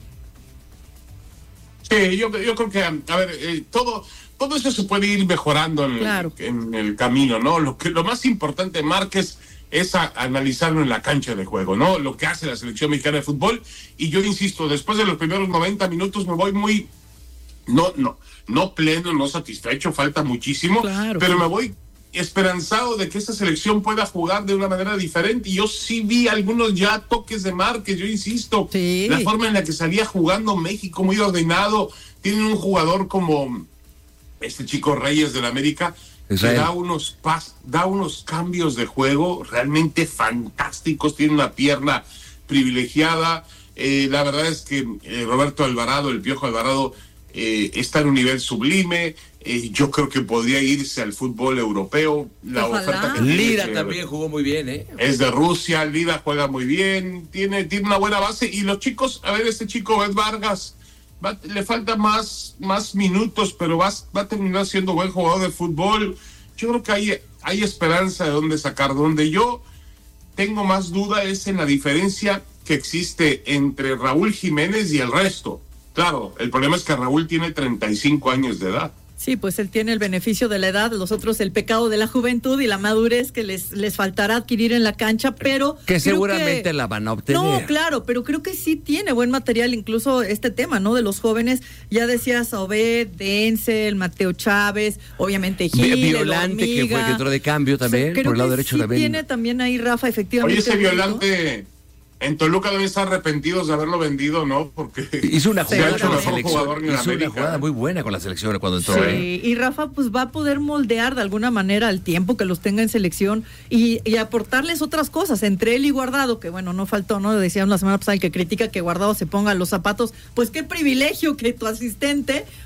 Sí, yo, yo creo que, a ver, eh, todo... Todo eso se puede ir mejorando en, Claro. el, en el camino, ¿no? Lo que lo más importante, Márquez, es a, analizarlo en la cancha de juego, ¿no? Lo que hace la selección mexicana de fútbol. Y yo insisto, después de los primeros noventa minutos me voy muy, no, no, no pleno, no satisfecho, falta muchísimo, Claro, pero sí. me voy esperanzado de que esta selección pueda jugar de una manera diferente. Y yo sí vi algunos ya toques de Márquez, yo insisto, Sí. la forma en la que salía jugando México, muy ordenado. Tienen un jugador como este chico Reyes del América, Israel. que da unos pas, da unos cambios de juego realmente fantásticos, tiene una pierna privilegiada. Eh, la verdad es que eh, Roberto Alvarado, el Piojo Alvarado, eh, está en un nivel sublime. Eh, yo creo que podría irse al fútbol europeo. La Ojalá. oferta que tiene, Lira que también jugó muy bien, ¿eh? es de Rusia, Lira juega muy bien, tiene, tiene una buena base. Y los chicos, a ver, este chico Ed Vargas, va, le falta más, más minutos, pero va, va a terminar siendo buen jugador de fútbol. Yo creo que hay, hay esperanza de dónde sacar. Donde yo tengo más duda es en la diferencia que existe entre Raúl Jiménez y el resto. Claro, el problema es que Raúl tiene treinta y cinco años de edad. Sí, pues él tiene el beneficio de la edad, los otros el pecado de la juventud y la madurez que les, les faltará adquirir en la cancha, pero... Que creo seguramente que- la van a obtener. No, claro, pero creo que sí tiene buen material, incluso este tema, ¿no? De los jóvenes, ya decías Obed, Denzel, Mateo Chávez, obviamente Gil, Vi- Violante, que fue que entró de cambio también, Creo por el lado que derecho sí también. tiene también ahí Rafa, efectivamente. Oye, ese mérito. Violante en Toluca deben estar arrepentidos de haberlo vendido, ¿no? Porque Hizo una se ha jugada hecho con la mejor jugador selección. en Hizo una América. jugada muy buena con la selección cuando entró. Sí, ¿eh? y Rafa pues va a poder moldear de alguna manera el tiempo que los tenga en selección y, y aportarles otras cosas, entre él y Guardado, que bueno, no faltó, ¿no? Decíamos la semana pasada el que critica que Guardado se ponga los zapatos, pues qué privilegio que tu asistente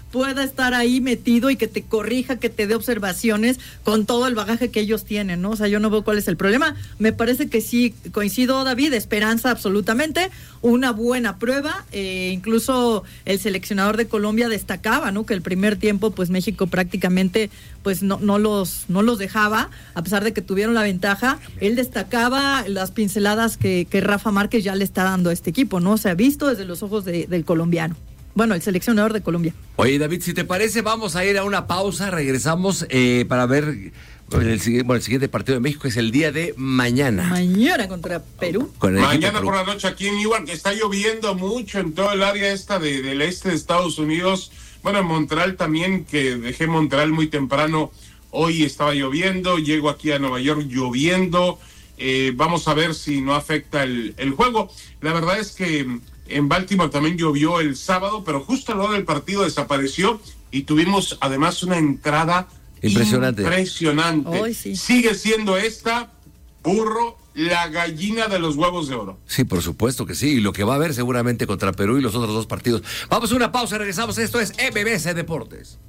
pueda estar ahí metido y que te corrija, que te dé observaciones con todo el bagaje que ellos tienen, ¿no? O sea, yo no veo cuál es el problema. Me parece que sí, coincido, David, esperanza absolutamente, una buena prueba, eh, incluso el seleccionador de Colombia destacaba, ¿no? Que el primer tiempo, pues México prácticamente, pues no, no los, no los dejaba, a pesar de que tuvieron la ventaja. Él destacaba las pinceladas que, que Rafa Márquez ya le está dando a este equipo, ¿no? Se ha visto desde los ojos de, del colombiano. Bueno, el seleccionador de Colombia. Oye, David, si te parece, vamos a ir a una pausa, regresamos eh, para ver el, bueno, el siguiente partido de México, es el día de mañana. Mañana contra Perú. Con el mañana por la noche aquí en Newark, está lloviendo mucho en todo el área esta de, del este de Estados Unidos. Bueno, en Montreal también, que dejé Montreal muy temprano, hoy estaba lloviendo, llego aquí a Nueva York lloviendo, eh, vamos a ver si no afecta el, el juego. La verdad es que en Baltimore también llovió el sábado, pero justo a la hora del partido desapareció y tuvimos además una entrada impresionante. impresionante. Oh, sí. Sigue siendo esta, burro, la gallina de los huevos de oro. Sí, por supuesto que sí, y lo que va a haber seguramente contra Perú y los otros dos partidos. Vamos a una pausa, regresamos. Esto es M B S Deportes.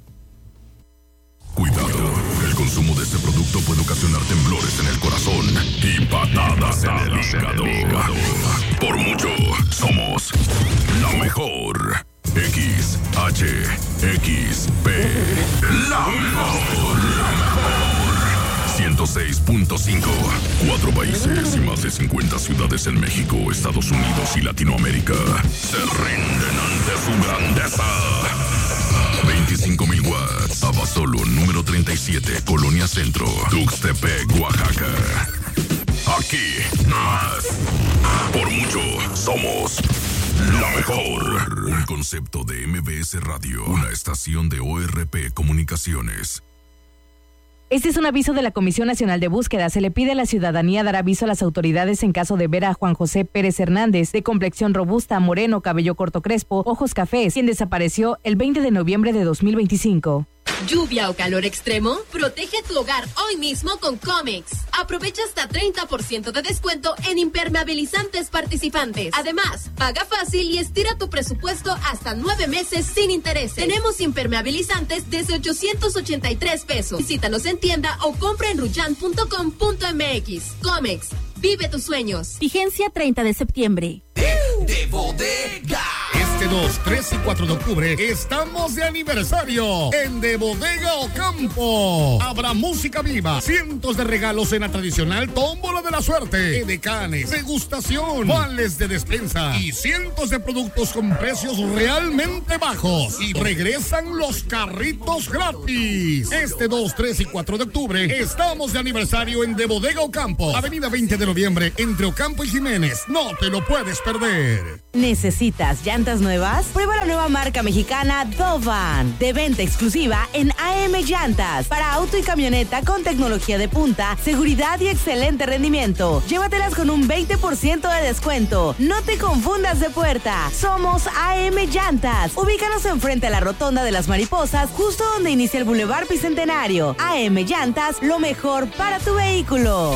Cuidado, el consumo de este producto puede ocasionar temblores en el corazón y patadas en el hígado. Por mucho, somos la mejor. X, H, X, P, la mejor. ciento seis punto cinco. Cuatro países y más de cincuenta ciudades en México, Estados Unidos y Latinoamérica se rinden ante su grandeza. veinticinco mil watts. Abasolo número treinta y siete, Colonia Centro, Tuxtepec, Oaxaca. Aquí más. Por mucho, somos la mejor. Un concepto de M B S Radio, una estación de O R P Comunicaciones. Este es un aviso de la Comisión Nacional de Búsqueda. Se le pide a la ciudadanía dar aviso a las autoridades en caso de ver a Juan José Pérez Hernández, de complexión robusta, moreno, cabello corto crespo, ojos cafés, quien desapareció el veinte de noviembre de dos mil veinticinco. ¿Lluvia o calor extremo? Protege tu hogar hoy mismo con Comex. Aprovecha hasta treinta por ciento de descuento en impermeabilizantes participantes. Además, paga fácil y estira tu presupuesto hasta nueve meses sin interés. Tenemos impermeabilizantes desde ochocientos ochenta y tres pesos. Visítanos en tienda o compra en ruyan punto com punto m x. Comex, vive tus sueños. Vigencia treinta de septiembre. De, de bodega. Este dos, tres y cuatro de octubre estamos de aniversario en De Bodega Ocampo. Habrá música viva, cientos de regalos en la tradicional tómbola de la suerte, edecanes, degustación, vales de despensa y cientos de productos con precios realmente bajos. Y regresan los carritos gratis. Este dos, tres y cuatro de octubre estamos de aniversario en De Bodega Ocampo, avenida veinte de noviembre, entre Ocampo y Jiménez. No te lo puedes perder. ¿Necesitas llantas nuevas? Prueba la nueva marca mexicana Dovan, de venta exclusiva en A M Llantas, para auto y camioneta con tecnología de punta, seguridad y excelente rendimiento. Llévatelas con un veinte por ciento de descuento. No te confundas de puerta. Somos A M Llantas. Ubícanos enfrente a la Rotonda de las Mariposas, justo donde inicia el Boulevard Bicentenario. A M Llantas, lo mejor para tu vehículo.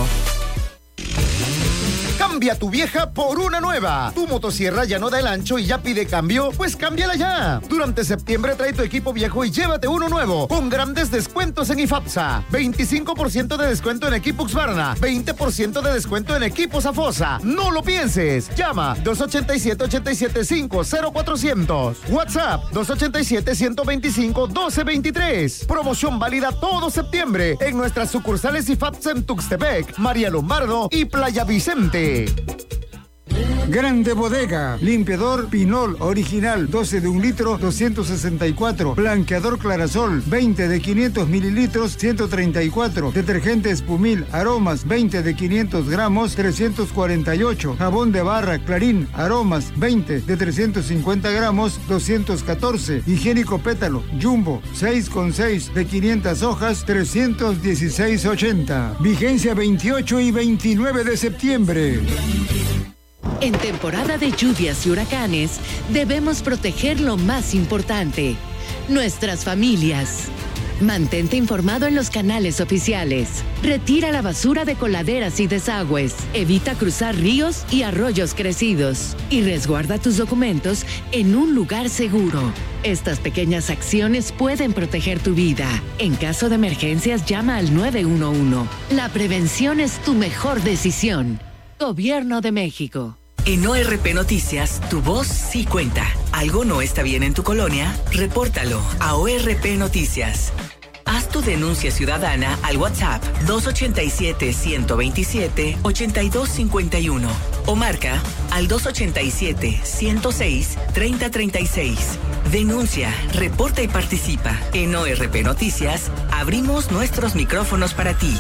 Cambia tu vieja por una nueva. Tu motosierra ya no da el ancho y ya pide cambio, pues cámbiala ya. Durante septiembre trae tu equipo viejo y llévate uno nuevo, con grandes descuentos en IFAPSA. veinticinco por ciento de descuento en equipo Husqvarna, veinte por ciento de descuento en equipo Zafosa. No lo pienses. Llama dos ochenta y siete, ochenta y siete cinco, cero cuatrocientos. WhatsApp dos ochenta y siete, ciento veinticinco, doce veintitrés. Promoción válida todo septiembre en nuestras sucursales IFAPSA en Tuxtepec, María Lombardo y Playa Vicente. Grande Bodega, limpiador Pinol original, doce de un litro, doscientos sesenta y cuatro. Blanqueador Clarasol, veinte de quinientos mililitros, ciento treinta y cuatro. Detergente Espumil, aromas, veinte de quinientos gramos, trescientos cuarenta y ocho. Jabón de barra Clarín, aromas, veinte de trescientos cincuenta gramos, doscientos catorce. Higiénico Pétalo, Jumbo, seis con seis de quinientas hojas, trescientos dieciséis ochenta. Vigencia veintiocho y veintinueve de septiembre. En temporada de lluvias y huracanes, debemos proteger lo más importante, nuestras familias. Mantente informado en los canales oficiales. Retira la basura de coladeras y desagües. Evita cruzar ríos y arroyos crecidos. Y resguarda tus documentos en un lugar seguro. Estas pequeñas acciones pueden proteger tu vida. En caso de emergencias, llama al nueve uno uno. La prevención es tu mejor decisión. Gobierno de México. En O R P Noticias, tu voz sí cuenta. ¿Algo no está bien en tu colonia? Repórtalo a O R P Noticias. Haz tu denuncia ciudadana al WhatsApp dos ocho siete, uno dos siete, ocho dos cinco uno o marca al dos ocho siete, uno cero seis, tres cero tres seis. Denuncia, reporta y participa. En O R P Noticias, abrimos nuestros micrófonos para ti.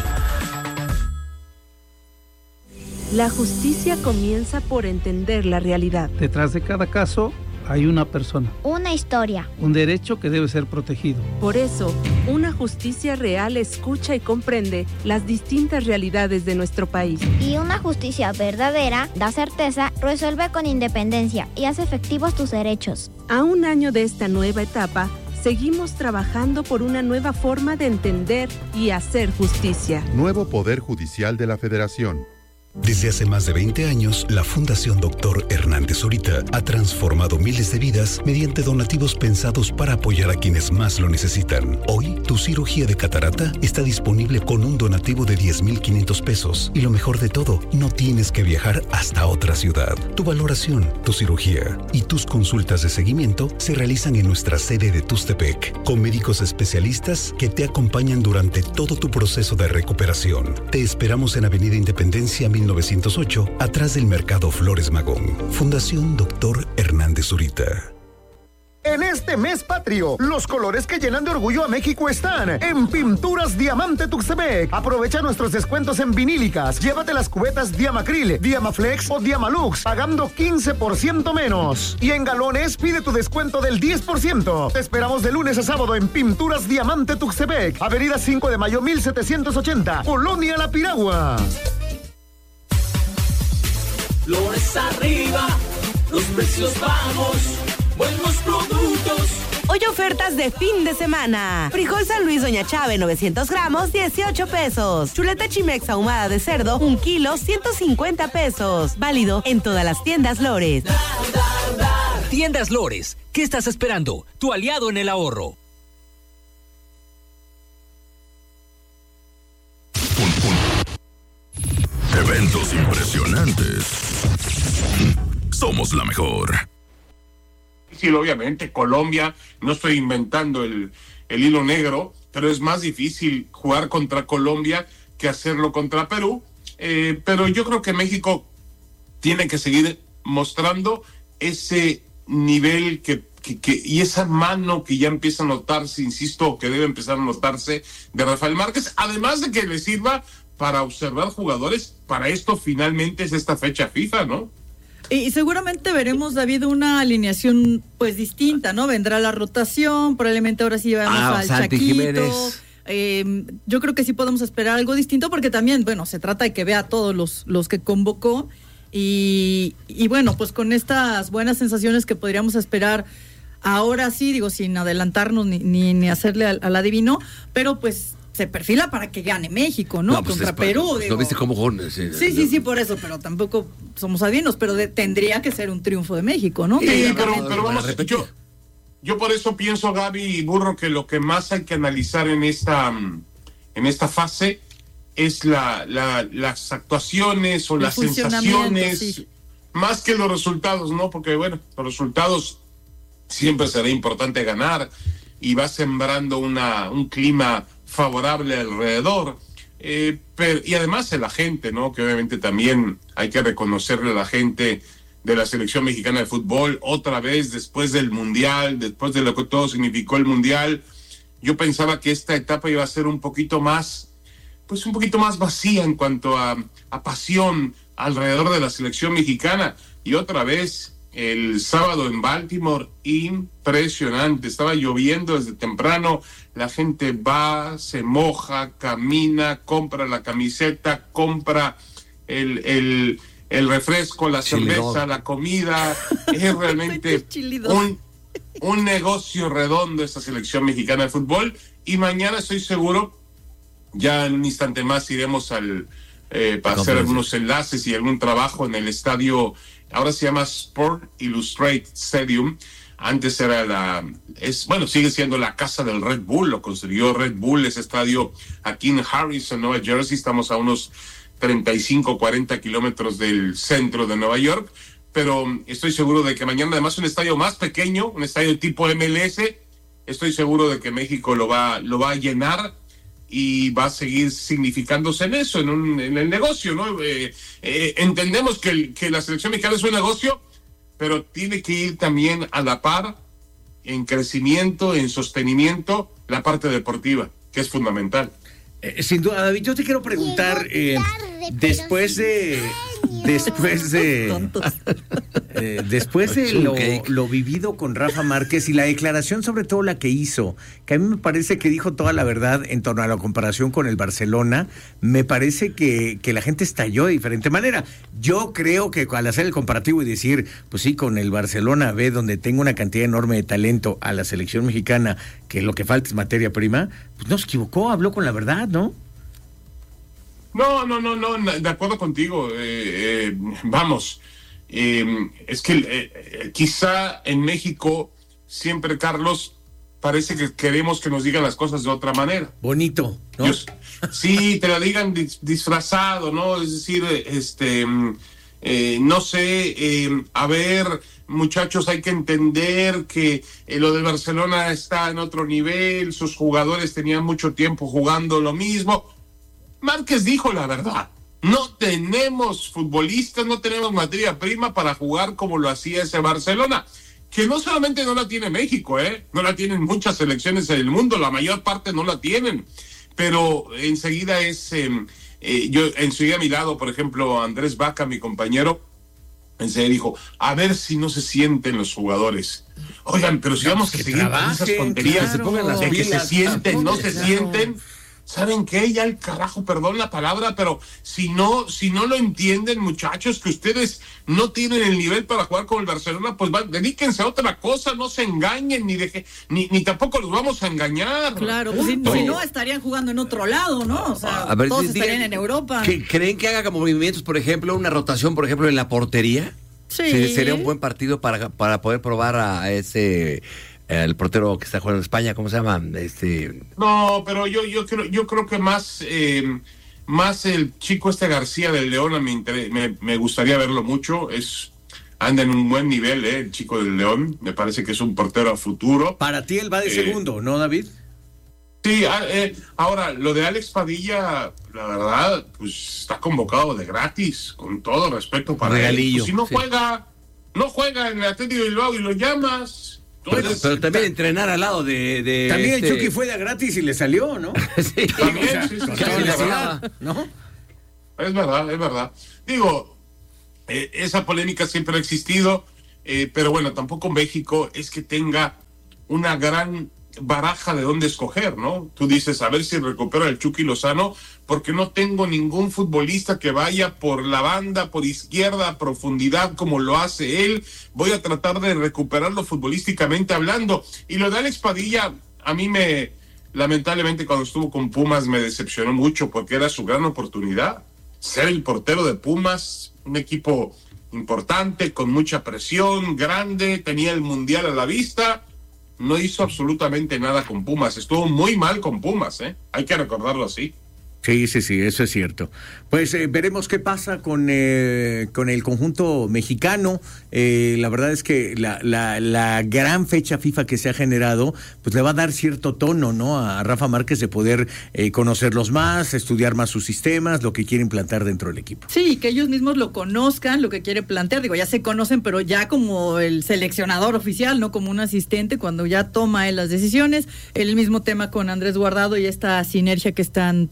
La justicia comienza por entender la realidad. Detrás de cada caso hay una persona. Una historia. Un derecho que debe ser protegido. Por eso, una justicia real escucha y comprende las distintas realidades de nuestro país. Y una justicia verdadera da certeza, resuelve con independencia y hace efectivos tus derechos. A un año de esta nueva etapa, seguimos trabajando por una nueva forma de entender y hacer justicia. Nuevo Poder Judicial de la Federación. Desde hace más de veinte años, la Fundación Doctor Hernández Zurita ha transformado miles de vidas mediante donativos pensados para apoyar a quienes más lo necesitan. Hoy, tu cirugía de catarata está disponible con un donativo de diez mil quinientos pesos. Y lo mejor de todo, no tienes que viajar hasta otra ciudad. Tu valoración, tu cirugía y tus consultas de seguimiento se realizan en nuestra sede de Tustepec, con médicos especialistas que te acompañan durante todo tu proceso de recuperación. Te esperamos en Avenida Independencia mil novecientos ocho, atrás del Mercado Flores Magón. Fundación Doctor Hernández Zurita. En este mes patrio, los colores que llenan de orgullo a México están en Pinturas Diamante Tuxtepec. Aprovecha nuestros descuentos en vinílicas. Llévate las cubetas Diamacril, Diamaflex o Diamalux, pagando quince por ciento menos. Y en galones, pide tu descuento del diez por ciento. Te esperamos de lunes a sábado en Pinturas Diamante Tuxtepec, Avenida cinco de mayo mil setecientos ochenta, Colonia La Piragua. Flores arriba, los precios bajos, buenos productos. Hoy ofertas de fin de semana. Frijol San Luis Doña Chave, novecientos gramos, dieciocho pesos. Chuleta Chimex ahumada de cerdo, un kilo, ciento cincuenta pesos. Válido en todas las tiendas Lores. Tiendas Lores, ¿qué estás esperando? Tu aliado en el ahorro. Eventos impresionantes. Somos la mejor. Sí, obviamente, Colombia, no estoy inventando el, el hilo negro, pero es más difícil jugar contra Colombia que hacerlo contra Perú. Eh, pero yo creo que México tiene que seguir mostrando ese nivel que, que, que y esa mano que ya empieza a notarse, insisto, que debe empezar a notarse de Rafael Márquez, además de que le sirva para observar jugadores. Para esto finalmente es esta fecha FIFA, ¿no? Y seguramente veremos, David, una alineación pues distinta, ¿no? Vendrá la rotación, probablemente ahora sí vemos ah, al Santi Chaquito. Jiménez. Eh, yo creo que sí podemos esperar algo distinto porque también, bueno, se trata de que vea a todos los, los que convocó y, y bueno, pues con estas buenas sensaciones que podríamos esperar ahora sí, digo, sin adelantarnos ni, ni, ni hacerle al, al adivino, pero pues se perfila para que gane México, ¿no? no pues Contra es, Perú. Pues, digo. ¿no viste cómo jugó? Sí, sí, sí, sí, por eso, pero tampoco somos adivinos, pero de, tendría que ser un triunfo de México, ¿no? Sí, pero, pero vamos, yo, yo por eso pienso, Gaby y Burro, que lo que más hay que analizar en esta, en esta fase es la, la, las actuaciones o El las sensaciones, sí. más que los resultados, ¿no? Porque, bueno, los resultados siempre será importante ganar y va sembrando una, un clima favorable alrededor, eh, pero, y además la gente, ¿no? Que obviamente también hay que reconocerle a la gente de la selección mexicana de fútbol, otra vez después del Mundial, después de lo que todo significó el Mundial. Yo pensaba que esta etapa iba a ser un poquito más, pues un poquito más vacía en cuanto a, a pasión alrededor de la selección mexicana, y otra vez el sábado en Baltimore, impresionante. Estaba lloviendo desde temprano, la gente va, se moja, camina, compra la camiseta, compra el, el, el refresco, la cerveza, la comida. Es realmente un, un negocio redondo esta selección mexicana de fútbol, y mañana estoy seguro, ya en un instante más iremos al eh, para hacer algunos enlaces y algún trabajo en el estadio, ahora se llama Sport Illustrated Stadium. Antes era la, es bueno, sigue siendo la casa del Red Bull, lo construyó Red Bull, ese estadio aquí en Harrison, Nueva Jersey. Estamos a unos treinta y cinco, cuarenta kilómetros del centro de Nueva York, pero estoy seguro de que mañana, además, un estadio más pequeño, un estadio tipo M L S, estoy seguro de que México lo va, lo va a llenar y va a seguir significándose en eso, en, un, en el negocio, ¿no? Eh, eh, entendemos que, el, que la selección mexicana es un negocio, pero tiene que ir también a la par en crecimiento, en sostenimiento, la parte deportiva, que es fundamental. Eh, sin duda, David, yo te quiero preguntar, eh, tarde, después de... Después de eh, después de lo, lo vivido con Rafa Márquez y la declaración, sobre todo la que hizo, que a mí me parece que dijo toda la verdad en torno a la comparación con el Barcelona, me parece que, que la gente estalló de diferente manera. Yo creo que al hacer el comparativo y decir, pues sí, con el Barcelona B, donde tengo una cantidad enorme de talento, a la selección mexicana, que lo que falta es materia prima, pues no se equivocó, habló con la verdad, ¿no? No, no, no, no, de acuerdo contigo. Eh, eh, vamos, eh, es que eh, quizá en México siempre, Carlos, parece que queremos que nos digan las cosas de otra manera. Bonito, ¿no? Yo, sí, te la digan dis, disfrazado, ¿no? Es decir, este, eh, no sé, eh, a ver, muchachos, hay que entender que eh, lo del Barcelona está en otro nivel, sus jugadores tenían mucho tiempo jugando lo mismo. Márquez dijo la verdad. No tenemos futbolistas, no tenemos materia prima para jugar como lo hacía ese Barcelona, que no solamente no la tiene México, ¿eh? No la tienen muchas selecciones en el mundo, la mayor parte no la tienen, pero enseguida es, eh, eh, yo enseguida a mi lado, por ejemplo, Andrés Vaca, mi compañero, enseguida dijo, a ver si no se sienten los jugadores. Oigan, pero si vamos a seguir con esas tonterías, claro, se pongan las de que se sienten, no se claro. sienten... ¿Saben qué? Ya el carajo, perdón la palabra, pero si no, si no lo entienden, muchachos, que ustedes no tienen el nivel para jugar con el Barcelona, pues van, dedíquense a otra cosa, no se engañen, ni deje, ni, ni tampoco los vamos a engañar. Claro, pues si, si no estarían jugando en otro lado, ¿no? O sea, a ver, todos digan, estarían en Europa. ¿que, ¿Creen que haga movimientos, por ejemplo, una rotación, por ejemplo, en la portería? Sí. Sería un buen partido para, para poder probar a ese... el portero que está jugando en España, ¿cómo se llama? Este... No, pero yo yo creo yo creo que más eh, más el chico este García del León me, inter- me me gustaría verlo mucho. Es anda en un buen nivel, eh, el chico del León. Me parece que es un portero a futuro. Para ti él va de eh, segundo, ¿no, David? Sí. Eh, ahora lo de Alex Padilla, la verdad, pues está convocado de gratis, con todo respeto para Regalillo, él. Pues si no sí. juega, no juega en el Atlético de Bilbao y lo llamas. Bueno, pero también entrenar al lado de... de también este... el Chucky fue de gratis y le salió, ¿no? sí, también, o sea, sí, sí, sí, sí, la verdad, ¿no? Es verdad, es verdad. Digo, eh, esa polémica siempre ha existido, eh, pero bueno, tampoco México es que tenga una gran baraja de dónde escoger, ¿no? Tú dices, a ver si recupera el Chucky Lozano, porque no tengo ningún futbolista que vaya por la banda, por izquierda, a profundidad, como lo hace él. Voy a tratar de recuperarlo futbolísticamente hablando. Y lo de Alex Padilla, a mí me, lamentablemente, cuando estuvo con Pumas, me decepcionó mucho, porque era su gran oportunidad. Ser el portero de Pumas, un equipo importante, con mucha presión, grande, tenía el Mundial a la vista. No hizo absolutamente nada con Pumas. Estuvo muy mal con Pumas, ¿eh? Hay que recordarlo así. Sí, sí, sí, eso es cierto. Pues eh, veremos qué pasa con, eh, con el conjunto mexicano. Eh, la verdad es que la, la, la gran fecha FIFA que se ha generado, pues le va a dar cierto tono, ¿no? A Rafa Márquez de poder eh, conocerlos más, estudiar más sus sistemas, lo que quiere implantar dentro del equipo. Sí, que ellos mismos lo conozcan, lo que quiere plantear. Digo, ya se conocen, pero ya como el seleccionador oficial, no como un asistente, cuando ya toma él las decisiones. El mismo tema con Andrés Guardado y esta sinergia que están tomando,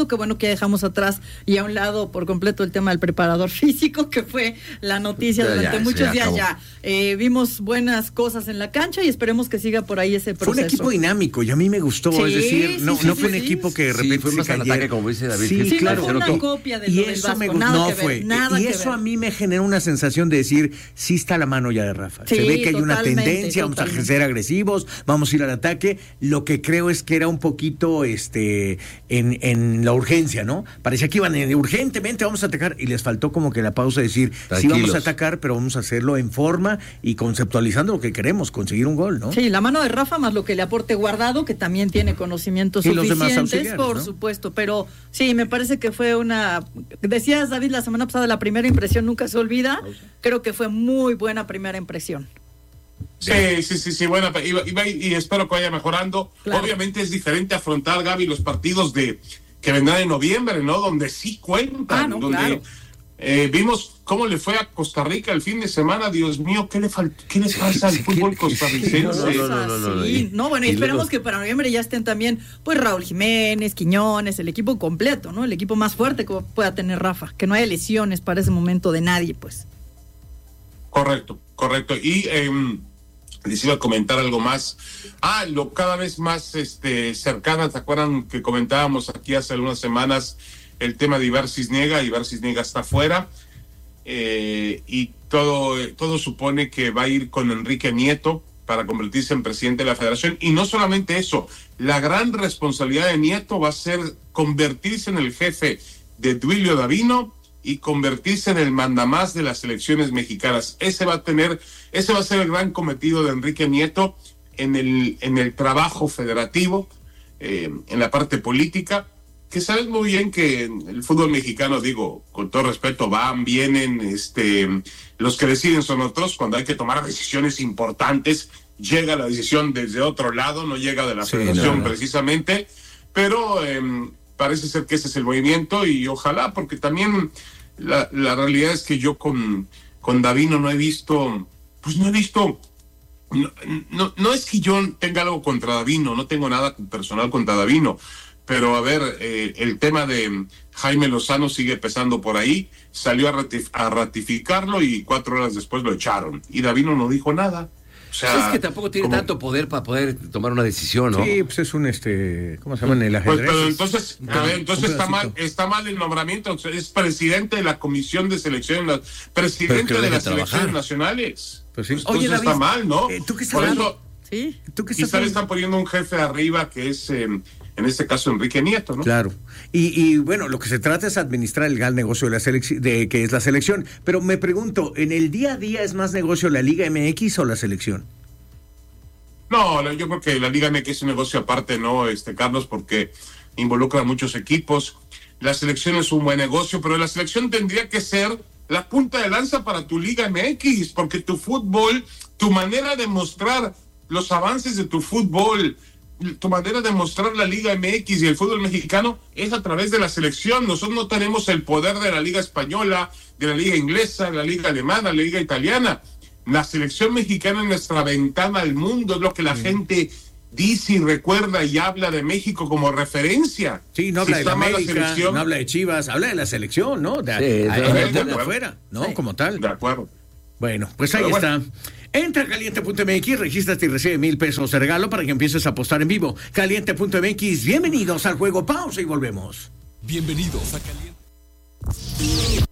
qué bueno que ya dejamos atrás y a un lado por completo el tema del preparador físico, que fue la noticia Ya, durante ya, muchos se días acabó. ya. Eh, vimos buenas cosas en la cancha y esperemos que siga por ahí ese proceso. Fue un equipo dinámico y a mí me gustó, Sí, es decir, sí, no, sí, no sí, fue un sí. equipo que de Sí, repente fue se más al cayera. ataque, como dice David. Sí, Sí, claro. no fue una copia de y lo del eso Vasco, me gustó. nada No que ver, fue. nada y que eso ver. a mí me generó una sensación de decir, sí está la mano ya de Rafa. Sí, se ve que hay una totalmente, tendencia, vamos a totalmente. ser agresivos, vamos a ir al ataque. Lo que creo es que era un poquito este en, en la urgencia, ¿no? Parecía que iban en, urgentemente, vamos a atacar, y les faltó como que la pausa de decir, sí Tranquilos. vamos a atacar, pero vamos a hacerlo en forma y conceptualizando lo que queremos, conseguir un gol, ¿no? Sí, la mano de Rafa más lo que le aporte Guardado, que también tiene conocimientos Y los demás suficientes, auxiliares, por ¿no? supuesto, pero sí, me parece que fue una... Decías, David, la semana pasada, la primera impresión nunca se olvida. Creo que fue muy buena primera impresión. Sí, sí, sí, sí, bueno, y, y, y espero que vaya mejorando. Claro. Obviamente es diferente afrontar, Gaby, los partidos de que vendrán en noviembre, ¿no? Donde sí cuentan, Ah, no, donde claro. eh, vimos cómo le fue a Costa Rica el fin de semana. Dios mío, ¿qué le falta? ¿Qué les pasa al fútbol costarricense? No, no, no, no, sí. No, bueno, y esperemos que para noviembre ya estén también, pues, Raúl Jiménez, Quiñones, el equipo completo, ¿no? El equipo más fuerte que pueda tener Rafa, que no haya lesiones para ese momento de nadie, pues. Correcto, correcto. Y eh, les iba a comentar algo más. Ah, lo cada vez más este cercana, ¿se acuerdan que comentábamos aquí hace algunas semanas el tema de Ibar Cisniega? Ibar Cisniega está fuera eh, y todo, todo supone que va a ir con Enrique Nieto para convertirse en presidente de la federación. Y no solamente eso, la gran responsabilidad de Nieto va a ser convertirse en el jefe de Duilio Davino y convertirse en el mandamás de las selecciones mexicanas. Ese va a tener, ese va a ser el gran cometido de Enrique Nieto en el, en el trabajo federativo, eh, en la parte política, que sabes muy bien que el fútbol mexicano, digo, con todo respeto, van, vienen, este, los que deciden son otros. Cuando hay que tomar decisiones importantes, llega la decisión desde otro lado, no llega de la Sí, federación no, no. precisamente, pero eh, parece ser que ese es el movimiento y ojalá, porque también la, la realidad es que yo con, con Davino no he visto, pues no he visto, no, no, no es que yo tenga algo contra Davino, no tengo nada personal contra Davino, pero a ver, eh, el tema de Jaime Lozano sigue pesando por ahí, salió a, ratif- a ratificarlo y cuatro horas después lo echaron, y Davino no dijo nada. O sea, es que tampoco tiene como- tanto poder para poder tomar una decisión, ¿no? Sí, pues es un, este, ¿cómo se llama en el Pues, ajedrez? pero entonces, a ver, entonces Un está pedacito. mal, está mal el nombramiento. O sea, es presidente de la comisión de selección, la- Pero presidente que lo de deje las trabajar. selecciones nacionales. Pues sí. Pues Oye, entonces David, está mal, ¿no? eh, ¿tú qué Por estás- eso, Sí. ¿Tú qué quizá estás le están poniendo un jefe arriba que es, eh, en este caso, Enrique Nieto, ¿no? Claro. Y, y bueno, lo que se trata es administrar el gran negocio de la selección, de que es la selección. Pero me pregunto, ¿en el día a día es más negocio la Liga M X o la selección? No, la- yo creo que la Liga M X es un negocio aparte, ¿no, este Carlos? Porque involucra a muchos equipos. La selección es un buen negocio, pero la selección tendría que ser la punta de lanza para tu Liga M X, porque tu fútbol, tu manera de mostrar los avances de tu fútbol, tu manera de mostrar la Liga M X y el fútbol mexicano es a través de la selección. Nosotros no tenemos el poder de la Liga Española, de la Liga Inglesa, de la Liga Alemana, la Liga Italiana. La selección mexicana es nuestra ventana al mundo, es lo que la gente dice y recuerda y habla de México como referencia. Sí, no Si habla de está la mal América, selección, no habla de Chivas, habla de la selección, ¿no? De, Sí, de- de- de- de de acuerdo. afuera, ¿no? Sí. Como tal. de acuerdo. Bueno, pues ahí Pero bueno. está. Entra a caliente punto m x, regístrate y recibe mil pesos de regalo para que empieces a apostar en vivo. caliente punto m x, bienvenidos al juego. Pausa y volvemos. Bienvenidos a Caliente.